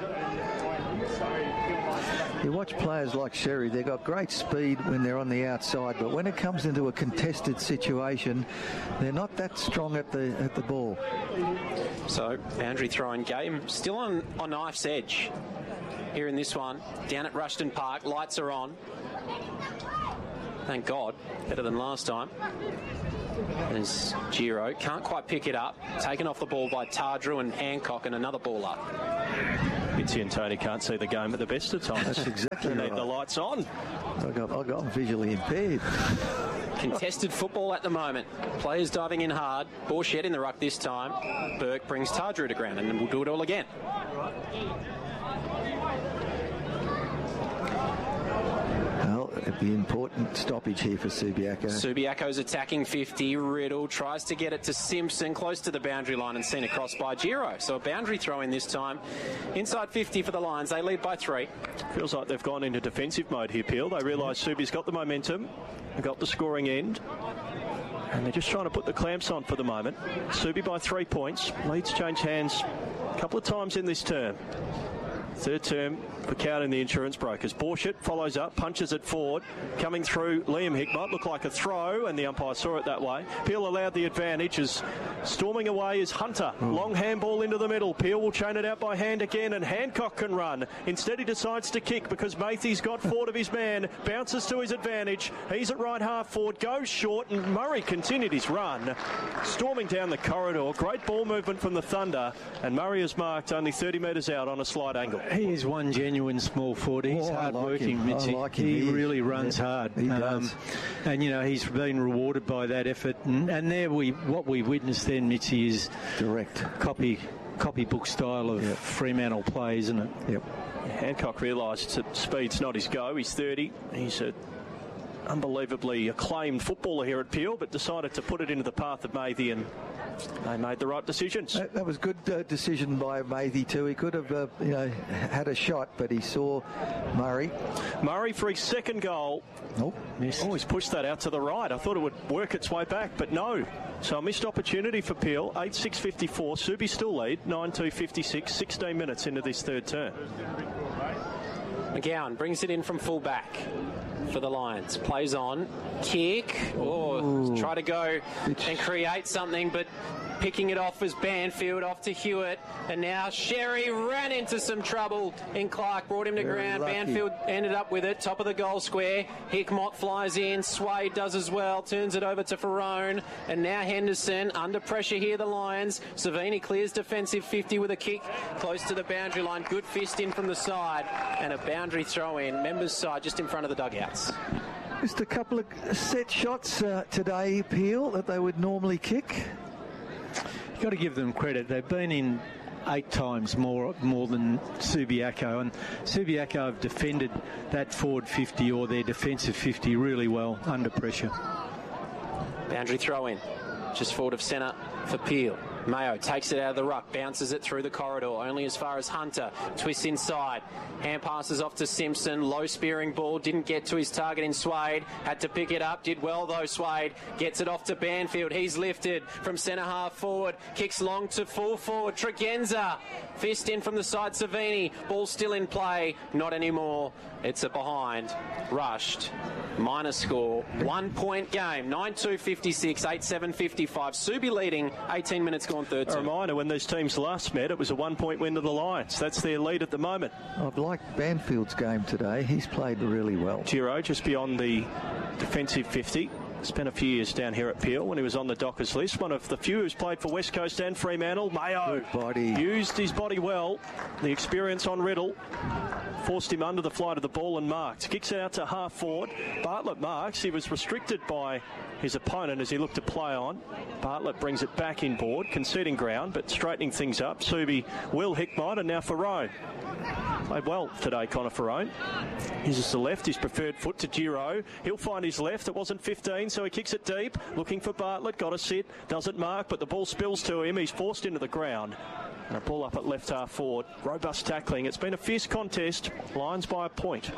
You watch players like Sherry, they've got great speed when they're on the outside, but when it comes into a contested situation, they're not that strong at the at the ball.
So, boundary throwing game still on, on knife's edge here in this one. Down at Rushton Park, lights are on. Thank God, better than last time. There's Giro, can't quite pick it up. Taken off the ball by Tardrew and Hancock, and another ball up.
Mitzi and Tony can't see the game at the best of times.
That's exactly
They
right.
need the lights on.
I got, I got I'm visually impaired.
Contested football at the moment. Players diving in hard. Borchett in the ruck this time. Burke brings Tardrew to ground, and then we'll do it all again.
Well, it'd be important stoppage here for Subiaco.
Subiaco's attacking fifty. Riddle tries to get it to Simpson, close to the boundary line and seen across by Giro. So a boundary throw in this time. Inside fifty for the Lions. They lead by three.
Feels like they've gone into defensive mode here, Peel. They realise Subi's got the momentum, got the scoring end, and they're just trying to put the clamps on for the moment. Subi by three points. Leads change hands a couple of times in this term. Third term for Cowden, the insurance brokers. Borchett follows up, punches it forward. Coming through, Liam Hickmott. Looked like a throw, and the umpire saw it that way. Peel allowed the advantage. As storming away is Hunter. Mm. Long handball into the middle. Peel will chain it out by hand again, and Hancock can run. Instead, he decides to kick because Matthey's got forward of his man. Bounces to his advantage. He's at right half forward. Goes short, and Murray continued his run. Storming down the corridor. Great ball movement from the Thunder, and Murray is marked only thirty metres out on a slight angle.
He is one genuine small forward. He's
Oh,
hard
like
working,
him.
Mitzi.
I like him.
He,
He is.
really runs
Yeah,
hard.
he does.
And, you know, he's been rewarded by that effort. And, and there we, what we witnessed then, Mitzi, is
Direct.
copy copybook style of
Yep.
Fremantle play, isn't it?
Yep.
Hancock realised that speed's not his go. He's thirty. He's a unbelievably acclaimed footballer here at Peel, but decided to put it into the path of Matthey, and they made the right decisions.
That, that was good uh, decision by Matthey too. He could have, uh, you know, had a shot, but he saw Murray.
Murray for his second goal.
Nope.
Missed.
Oh, he's pushed that out to the right. I thought it would work its way back, but no. So a missed opportunity for Peel. eight six fifty-four. Subi still lead. nine two fifty-six. sixteen minutes into this third term.
McGowan brings it in from full back for the Lions. Plays on. Kick. Oh, try to go and create something, but picking it off was Banfield, off to Hewitt. And now Sherry ran into some trouble in Clark, brought him to
Very
ground.
lucky.
Banfield ended up with it, top of the goal square. Hickmott flies in, Swade does as well, turns it over to Ferrone. And now Henderson, under pressure here, the Lions. Savini clears defensive fifty with a kick close to the boundary line. Good fist in from the side, and a boundary throw in. Members' side just in front of the dugouts.
Just a couple of set shots uh, today, Peel, that they would normally kick.
You've got to give them credit. They've been in eight times more more than Subiaco, and Subiaco have defended that forward fifty or their defensive fifty really well under pressure.
Boundary throw in, just forward of centre for Peel. Mayo takes it out of the ruck, bounces it through the corridor, only as far as Hunter. Twists inside, hand passes off to Simpson. Low spearing ball, didn't get to his target in Swade. Had to pick it up, did well though. Swade gets it off to Banfield. He's lifted from centre half forward, kicks long to full forward. Tregenza, fist in from the side. Savini, ball still in play, not anymore. It's a behind, rushed. Minor score, one point game, nine two fifty-six, eight seven fifty-five. Subi leading, eighteen minutes gone third
A
term.
reminder, when these teams last met, it was a one-point win to the Lions. That's their lead at the moment.
I've liked Banfield's game today. He's played really well.
Giro just beyond the defensive fifty. Spent a few years down here at Peel when he was on the Dockers list. One of the few who's played for West Coast and Fremantle. Mayo
Good body.
used his body well. The experience on Riddle. forced him under the flight of the ball and marked. Kicks it out to half forward. Bartlett marks. He was restricted by his opponent as he looked to play on. Bartlett brings it back inboard, conceding ground, but straightening things up. Subi, Will Hickmott, and now Ferrone. Played well today, Connor Ferrone. Uses the left, his preferred foot to Giro. He'll find his left. It wasn't fifteen, so he kicks it deep. Looking for Bartlett. Got a sit. Doesn't mark, but the ball spills to him. He's forced into the ground. And a ball up at left half forward. Robust tackling. It's been a fierce contest. Lions by a point.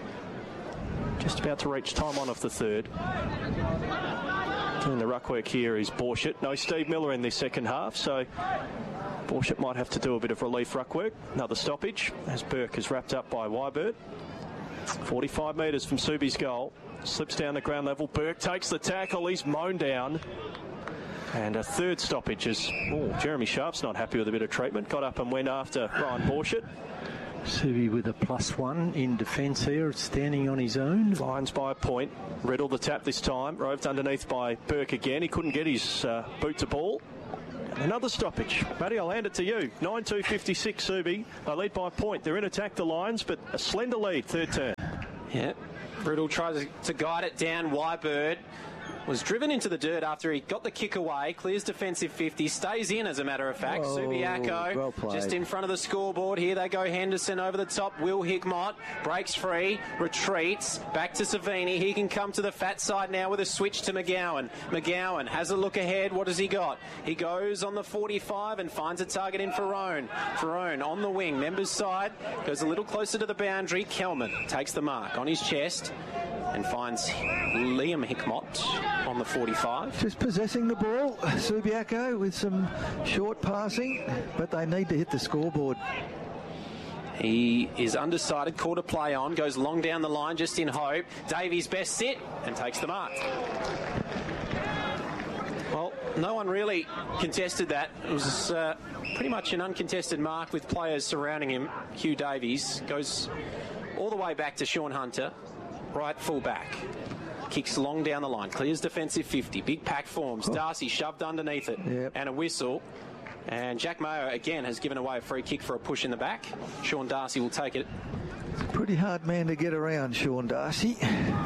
Just about to reach time on of the third. Doing the ruck work here is Borshett. No Steve Miller in this second half, so Borshett might have to do a bit of relief ruck work. Another stoppage as Burke is wrapped up by Wybird. forty-five metres from Subi's goal. Slips down the ground level. Burke takes the tackle. He's mown down. And a third stoppage is... Oh, Jeremy Sharp's not happy with a bit of treatment. Got up and went after Ryan Borshett.
Subi with a plus one in defence here, standing on his own.
Lions by a point. Riddle the tap this time. Roved underneath by Burke again. He couldn't get his uh, boot to ball. And another stoppage. Matty, I'll hand it to you. nine two fifty-six, Subi. They lead by a point. They're in attack, the Lions, but a slender lead, third turn.
Yeah. Riddle tries to guide it down. Wybird was driven into the dirt after he got the kick away, clears defensive fifty, stays in as a matter of fact.
Oh,
Subiaco
well
just in front of the scoreboard. Here they go, Henderson over the top. Will Hickmott breaks free, retreats, back to Savini. He can come to the fat side now with a switch to McGowan. McGowan has a look ahead. What has he got? He goes on the forty-five and finds a target in Ferrone. Ferrone on the wing, members side, goes a little closer to the boundary. Kelman takes the mark on his chest and finds Liam Hickmott on the forty-five.
Just possessing the ball, Subiaco, with some short passing, but they need to hit the scoreboard.
He is undecided, call to play on, goes long down the line just in hope. Davies best sit and takes the mark. Well, no one really contested that. It was uh, pretty much an uncontested mark with players surrounding him. Hugh Davies goes all the way back to Sean Hunter, right full back. Kicks long down the line, clears defensive fifty, big pack forms. Darcy shoved underneath it,
yep.
And a whistle. And Jack Mayo again has given away a free kick for a push in the back. Sean Darcy will take it.
Pretty hard man to get around, Sean Darcy.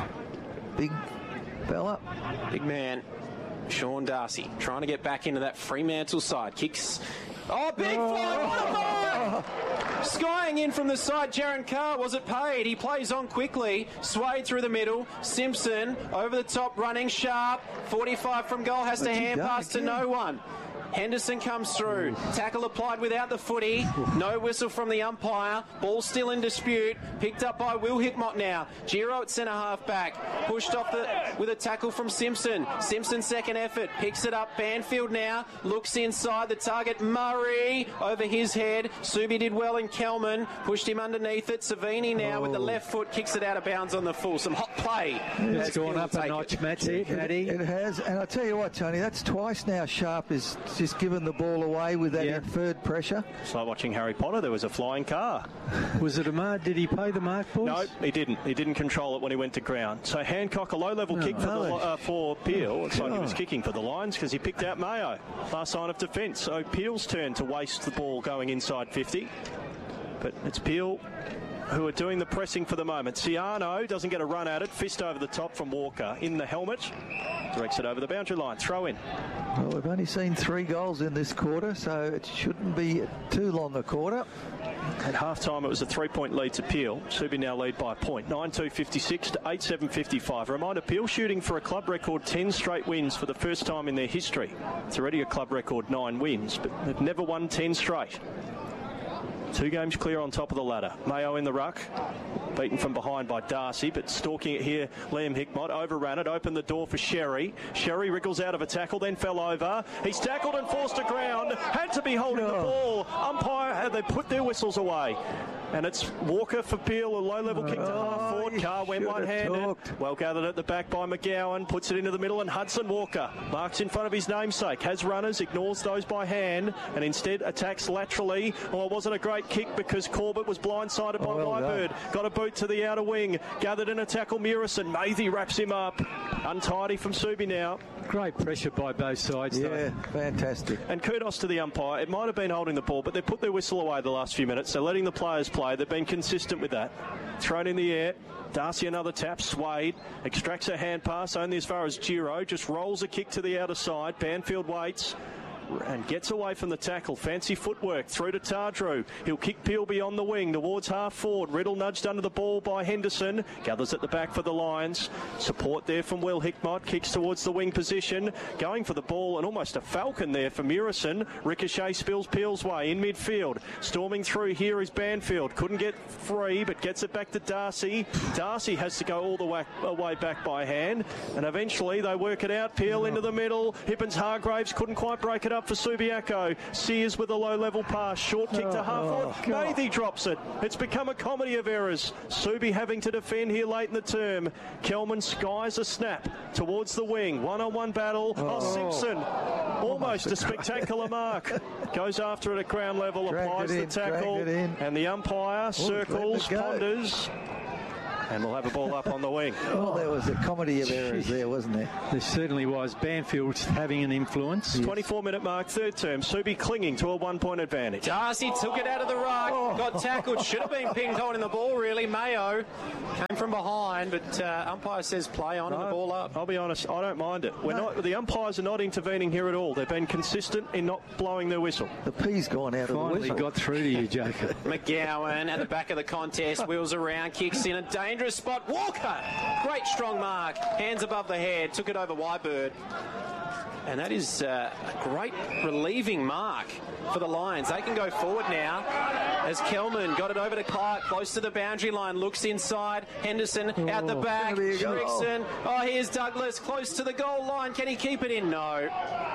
Big fella.
Big man, Sean Darcy, trying to get back into that Fremantle side. Kicks. Oh, big oh. fly! Skying in from the side, Jaron Carr. Was it paid? He plays on quickly. Swayed through the middle. Simpson over the top, running sharp. forty-five from goal, has to hand pass to no one. Henderson comes through. Tackle applied without the footy. No whistle from the umpire. Ball still in dispute. Picked up by Will Hickmott now. Giro at centre half back. Pushed off the with a tackle from Simpson. Simpson second effort. Picks it up. Banfield now. Looks inside the target. Murray over his head. Subi did well in Kelman. Pushed him underneath it. Savini now oh. with the left foot. Kicks it out of bounds on the full. Some hot play.
It's gone up a notch, Matty.
It, it has. And I tell you what, Tony, that's twice now Sharp is just given the ball away with that yeah. inferred pressure.
It's like watching Harry Potter. There was a flying car.
Was it a mark? Did he pay the mark, boys?
No, he didn't. He didn't control it when he went to ground. So Hancock, a low-level no, kick for, the, uh, for Peel. It's like he was kicking for the Lions because he picked out Mayo. Last sign of defence. So Peel's turn to waste the ball going inside fifty. But it's Peel who are doing the pressing for the moment. Ciano doesn't get a run at it. Fist over the top from Walker in the helmet. Directs it over the boundary line. Throw in.
Well, we've only seen three goals in this quarter, so it shouldn't be too long a quarter.
At half-time, it was a three-point lead to Peel. Subi now lead by a point. nine two fifty-six to eight seven fifty-five. A reminder, Peel shooting for a club record ten straight wins for the first time in their history. It's already a club record nine wins, but they've never won ten straight. Two games clear on top of the ladder. Mayo in the ruck, beaten from behind by Darcy, but stalking it here, Liam Hickmott overran it, opened the door for Sherry. Sherry wriggles out of a tackle, then fell over. He's tackled and forced to ground, had to be holding oh. the ball. Umpire, had they put their whistles away. And it's Walker for Peel, a low-level kick to
oh,
half forward. Carr went one-handed. Well gathered at the back by McGowan, puts it into the middle, and Hudson Walker marks in front of his namesake, has runners, ignores those by hand, and instead attacks laterally. Well, it wasn't a great kick because Corbett was blindsided by oh, well Wybird. Got a boot to the outer wing, gathered in a tackle, Murison. Mathy wraps him up. Untidy from Subi now.
Great pressure by both sides.
Yeah,
though.
fantastic.
And kudos to the umpire. It might have been holding the ball, but they've put their whistle away the last few minutes. They're letting the players play. They've been consistent with that. Thrown in the air. Darcy another tap, Swade, extracts a hand pass only as far as Giro, just rolls a kick to the outer side. Banfield waits and gets away from the tackle. Fancy footwork through to Tardrew. He'll kick Peel beyond the wing towards half forward. Riddle nudged under the ball by Henderson. Gathers at the back for the Lions. Support there from Will Hickmott. Kicks towards the wing position. Going for the ball and almost a falcon there for Murison. Ricochet spills Peel's way in midfield. Storming through here is Banfield. Couldn't get free but gets it back to Darcy. Darcy has to go all the way, way back by hand. And eventually they work it out. Peel into the middle. Hippens Hargraves couldn't quite break it up for Subiaco. Sears with a low-level pass. Short kick to half forward.
Oh,
Mathy drops it. It's become a comedy of errors. Subi having to defend here late in the term. Kelman skies a snap towards the wing. One-on-one battle. Oh, oh Simpson. Almost a spectacular mark. Goes after it at ground level.
Dragged
applies
it
the
in,
tackle.
dragged it in.
And the umpire
Oh,
circles,
let it go.
ponders. And we'll have a ball up on the wing.
Well, there was a comedy of errors there, wasn't there?
There certainly was. Banfield's having an influence.
twenty-four minute mark, third term. Subi clinging to a one-point advantage.
Darcy took it out of the ruck,
Oh.
got tackled, should have been pinged holding the ball really. Mayo came from behind, but uh, umpire says play on and the ball up.
I'll be honest, I don't mind it. We're
No.
not. The umpires are not intervening here at all. They've been consistent in not blowing their whistle.
The P's gone out of the
Finally
whistle.
got through to you, Jacob.
McGowan at the back of the contest, wheels around, kicks in a dangerous spot. Walker, great strong mark, hands above the head, took it over Wybird. And that is uh, a great relieving mark for the Lions. They can go forward now as Kelman got it over to Clark, close to the boundary line, looks inside. Henderson out the back.
there you go.
Rickson. Oh, here's Douglas, close to the goal line. Can he keep it in? No.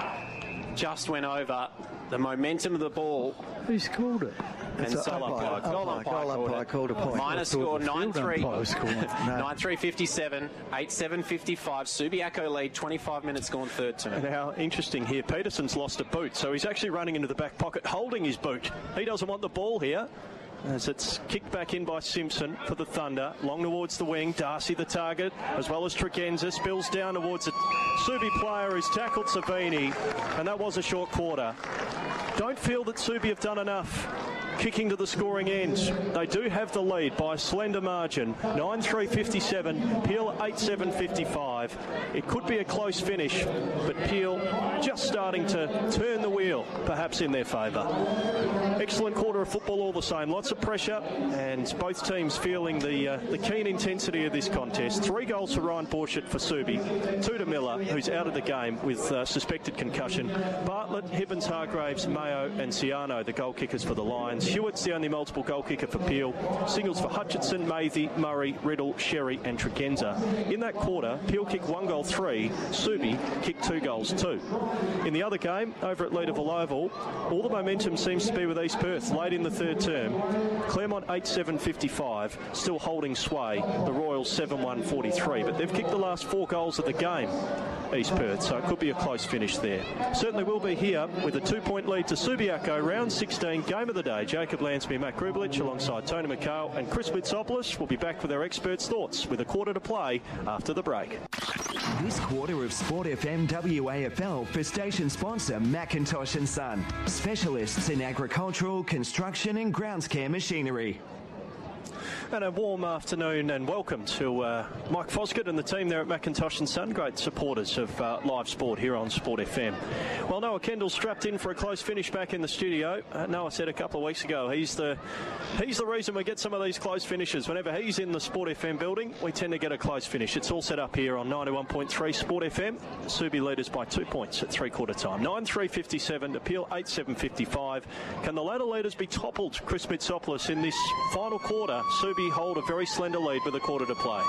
Just went over. The momentum of the ball.
Who scored it?
And
It's a
Sol
umpire,
umpire, goal
umpire,
umpire
goal
called
umpire
it.
called a point.
Minor
I thought
score
the field
nine three.
umpire scored it.
No.
nine three fifty-seven, eight seven fifty-five. Subiaco lead, twenty-five minutes gone third term.
Now, interesting here, Peterson's lost a boot, so he's actually running into the back pocket holding his boot. He doesn't want the ball here. As it's kicked back in by Simpson for the Thunder. Long towards the wing. Darcy the target, as well as Tregenza. Spills down towards a Subi player who's tackled Savini. And that was a short quarter. Don't feel that Subi have done enough kicking to the scoring end. They do have the lead by a slender margin. nine three fifty-seven, Peel eight seven fifty-five. It could be a close finish, but Peel just starting to turn the wheel, perhaps in their favour. Excellent quarter of football all the same. Lots of pressure, and both teams feeling the uh, the keen intensity of this contest. Three goals for Ryan Borchett for Subi, two to Miller, who's out of the game with uh, suspected concussion. Bartlett, Hibbins, Hargraves, Mayo and Ciano, the goal kickers for the Lions. Hewitt's the only multiple goal kicker for Peel. Singles for Hutchinson, Mathy, Murray, Riddle, Sherry and Tregenza. In that quarter, Peel kicked one goal three, Subi kicked two goals two. In the other game, over at Leederville Oval, all the momentum seems to be with East Perth late in the third term. Claremont eight seven fifty-five, still holding sway. The Royals seven one forty-three, but they've kicked the last four goals of the game, East Perth, so it could be a close finish there. Certainly will be here with a two-point lead to Subiaco, round sixteen, game of the day. Jacob Lansby, Matt Grubelich alongside Tony McHale and Chris Mitsopoulos will be back with their experts' thoughts with a quarter to play after the break.
This quarter of Sport F M W A F L for station sponsor Macintosh and Son, specialists in agricultural, construction and grounds care machinery.
And a warm afternoon and welcome to uh, Mike Foskett and the team there at Macintosh and Son, great supporters of uh, live sport here on Sport F M. Well, Noah Kendall strapped in for a close finish back in the studio. Uh, Noah said a couple of weeks ago he's the he's the reason we get some of these close finishes. Whenever he's in the Sport F M building, we tend to get a close finish. It's all set up here on ninety-one point three Sport F M. Subi leaders by two points at three-quarter time. nine three fifty-seven, Appeal eight seven fifty-five. Can the ladder leaders be toppled, Chris Mitsopoulos, in this final quarter? Subi hold a very slender lead with a quarter to play.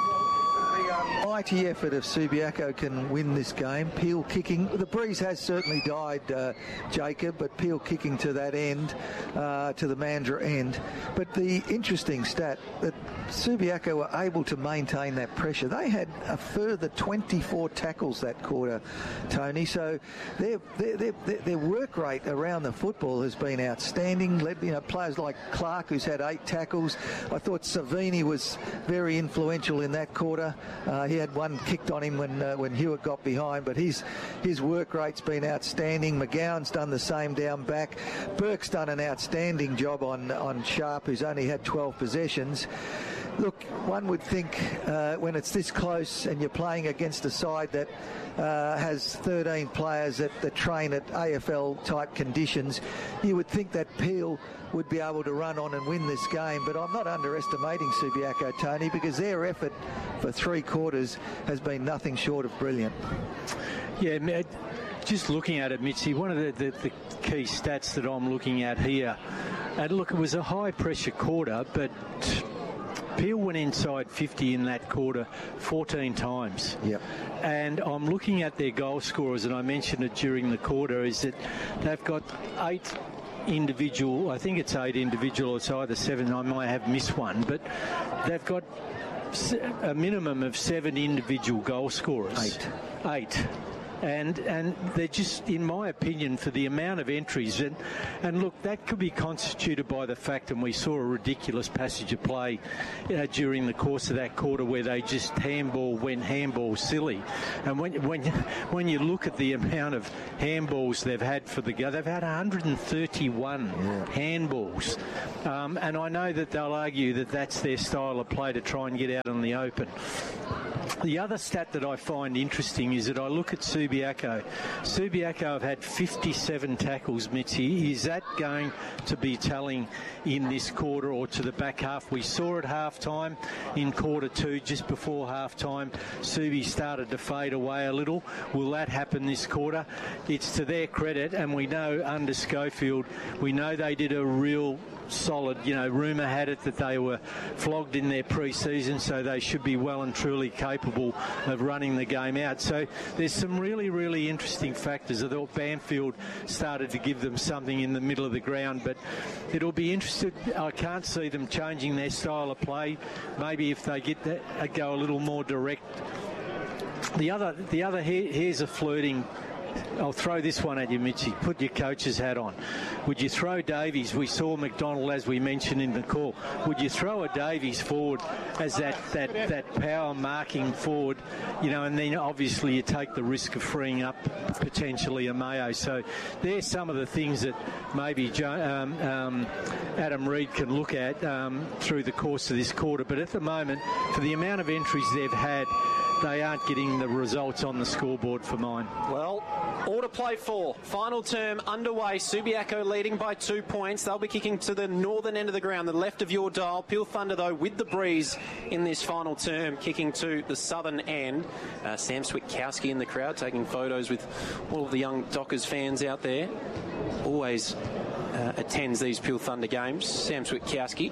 Mighty effort if Subiaco can win this game. Peel kicking. The breeze has certainly died, uh, Jacob, but Peel kicking to that end, uh, to the Mandurah end. But the interesting stat that Subiaco were able to maintain that pressure. They had a further twenty-four tackles that quarter, Tony. So their their, their, their work rate around the football has been outstanding. Led, you know, players like Clark, who's had eight tackles. I thought Savini was very influential in that quarter. Uh, he had one kicked on him when uh, when Hewitt got behind, but his his work rate's been outstanding. McGowan's done the same down back. Burke's done an outstanding job on on Sharp, who's only had twelve possessions. Look, one would think uh, when it's this close and you're playing against a side that uh, has thirteen players that, that train at A F L-type conditions, you would think that Peel would be able to run on and win this game. But I'm not underestimating Subiaco, Tony, because their effort for three quarters has been nothing short of brilliant.
Yeah, just looking at it, Mitzi, one of the, the, the key stats that I'm looking at here, and look, it was a high-pressure quarter, but Peel went inside fifty in that quarter fourteen times.
Yep.
And I'm looking at their goal scorers, and I mentioned it during the quarter, is that they've got eight individual, I think it's eight individual, it's either seven, I might have missed one, but they've got a minimum of seven individual goal scorers.
Eight.
Eight. And and they're just, in my opinion, for the amount of entries, and, and look, that could be constituted by the fact, and we saw a ridiculous passage of play uh, during the course of that quarter where they just handball went handball silly. And when when when you look at the amount of handballs they've had for the go, they've had one hundred thirty-one yeah. handballs. Um, and I know that they'll argue that that's their style of play, to try and get out in the open. The other stat that I find interesting is that I look at Subiaco. Subiaco have had fifty-seven tackles, Mitzi. Is that going to be telling in this quarter or to the back half? We saw at half-time in quarter two, just before half-time, Subi started to fade away a little. Will that happen this quarter? It's to their credit, and we know under Schofield, we know they did a real solid, you know, rumour had it that they were flogged in their pre-season, so they should be well and truly capable of running the game out. So there's some really, really interesting factors. I thought Banfield started to give them something in the middle of the ground, but it'll be interesting. I can't see them changing their style of play. Maybe if they get that, go a little more direct. The other, the other here, here's a flirting. I'll throw this one at you, Mitchy. Put your coach's hat on. Would you throw Davies? We saw McDonald, as we mentioned in the call. Would you throw a Davies forward as that, that, that power marking forward, you know, and then obviously you take the risk of freeing up potentially a Mayo. So there's some of the things that maybe um, um, Adam Reid can look at um, through the course of this quarter. But at the moment, for the amount of entries they've had, they aren't getting the results on the scoreboard for mine.
Well, all to play for. Final term underway. Subiaco leading by two points. They'll be kicking to the northern end of the ground, the left of your dial. Peel Thunder, though, with the breeze in this final term, kicking to the southern end. Uh, Sam Switkowski in the crowd, taking photos with all of the young Dockers fans out there. Always uh, attends these Peel Thunder games. Sam Switkowski,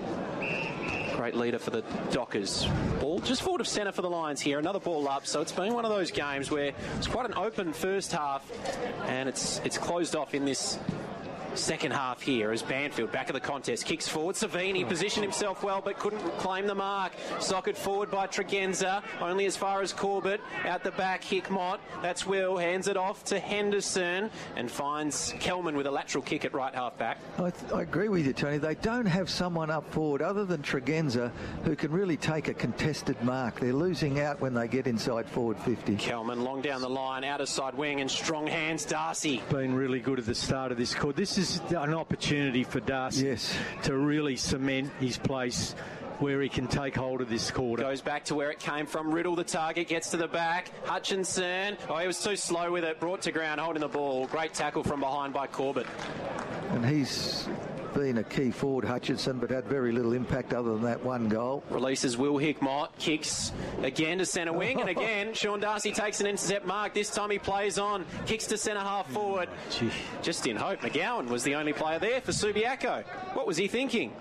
great leader for the Dockers. Ball just forward of centre for the Lions here. Another ball up. So it's been one of those games where it's quite an open first half, and it's it's closed off in this second half here as Banfield back of the contest kicks forward. Savini positioned himself well but couldn't claim the mark. Socked forward by Tregenza, only as far as Corbett. Out the back, Hickmott. That's Will. Hands it off to Henderson and finds Kelman with a lateral kick at right half back.
I, th- I agree with you, Tony. They don't have someone up forward other than Tregenza who can really take a contested mark. They're losing out when they get inside forward fifty.
Kelman long down the line, outer side wing, and strong hands Darcy.
Been really good at the start of this quarter. This is This is an opportunity for Darcy
yes.
to really cement his place where he can take hold of this quarter.
Goes back to where it came from. Riddle, the target, gets to the back. Hutchinson, oh, he was too slow with it. Brought to ground, holding the ball. Great tackle from behind by Corbett.
And he's been a key forward, Hutchinson, but had very little impact other than that one goal.
Releases Will Hickmott, kicks again to centre wing, and again Sean Darcy takes an intercept mark. This time he plays on, kicks to centre half forward.
Gee.
Just in hope. McGowan was the only player there for Subiaco. What was he thinking?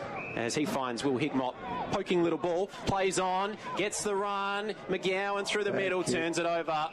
As he finds Will Hickmott poking little ball, plays on, gets the run, McGowan through the
Thank
middle,
you.
turns it over,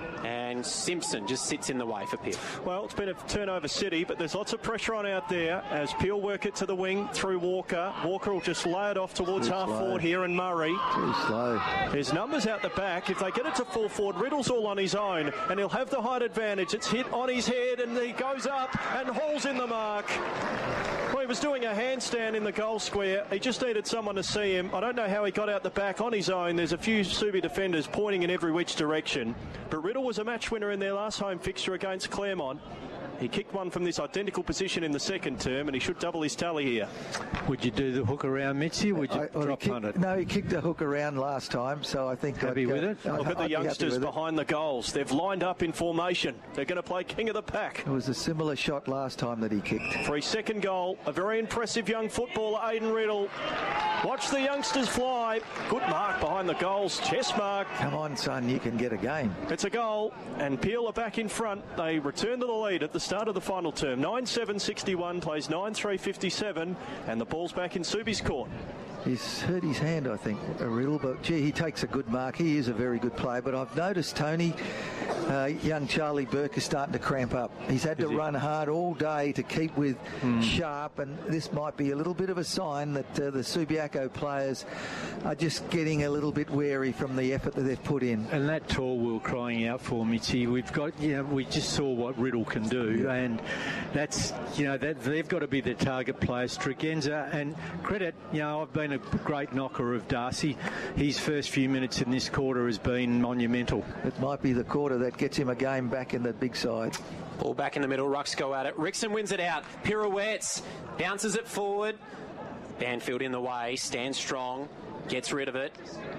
and Simpson just sits in the way for Peel.
Well, it's been a turnover city, but there's lots of pressure on out there as Peel work it to the wing through Walker. Walker will just lay it off towards
Too
half
slow.
forward here, and Murray.
Too slow.
There's numbers out the back. If they get it to full forward, Riddle's all on his own, and he'll have the height advantage. It's hit on his head, and he goes up and hauls in the mark. he was doing a handstand in the goal square. He just needed someone to see him. I don't know how he got out the back on his own. There's a few Subi defenders pointing in every which direction. But Riddle was a match winner in their last home fixture against Claremont. He kicked one from this identical position in the second term, and he should double his tally here.
Would you do the hook around, Mitzi, or would you
I, well,
drop
he
on
kicked,
it?
No, he kicked a hook around last time, so I think...
Happy
I'd,
with
uh,
it?
I'd,
Look at the
I'd be happy
youngsters
with it.
behind the goals. They've lined up in formation. They're going to play king of the pack.
It was a similar shot last time that he kicked.
For his second goal, a very impressive young footballer, Aiden Riddle. Watch the youngsters fly. Good mark behind the goals. Chest mark.
Come on, son, you can get a game.
It's a goal, and Peel are back in front. They return to the lead at the start of the final term. nine seven sixty-one, plays nine three fifty-seven, and the ball's back in Subi's court.
He's hurt his hand, I think, a Riddle, but gee, he takes a good mark. He is a very good player, but I've noticed, Tony, uh, young Charlie Burke is starting to cramp up. He's had to
he?
run hard all day to keep with
Mm.
Sharp, and this might be a little bit of a sign that uh, the Subiaco players are just getting a little bit wary from the effort that they've put in.
And that tall we were crying out for, Mitzi. We've got, you know, we just saw what Riddle can do, and that's, you know, that they've got to be the target players. Tregenza, and credit, you know, I've been a great knocker of Darcy. His first few minutes in this quarter has been monumental.
It might be the quarter that gets him a game back in the big side.
Ball back in the middle. Rucks go at it. Rickson wins it out. Pirouettes. Bounces it forward. Banfield in the way. Stands strong. Gets rid of it.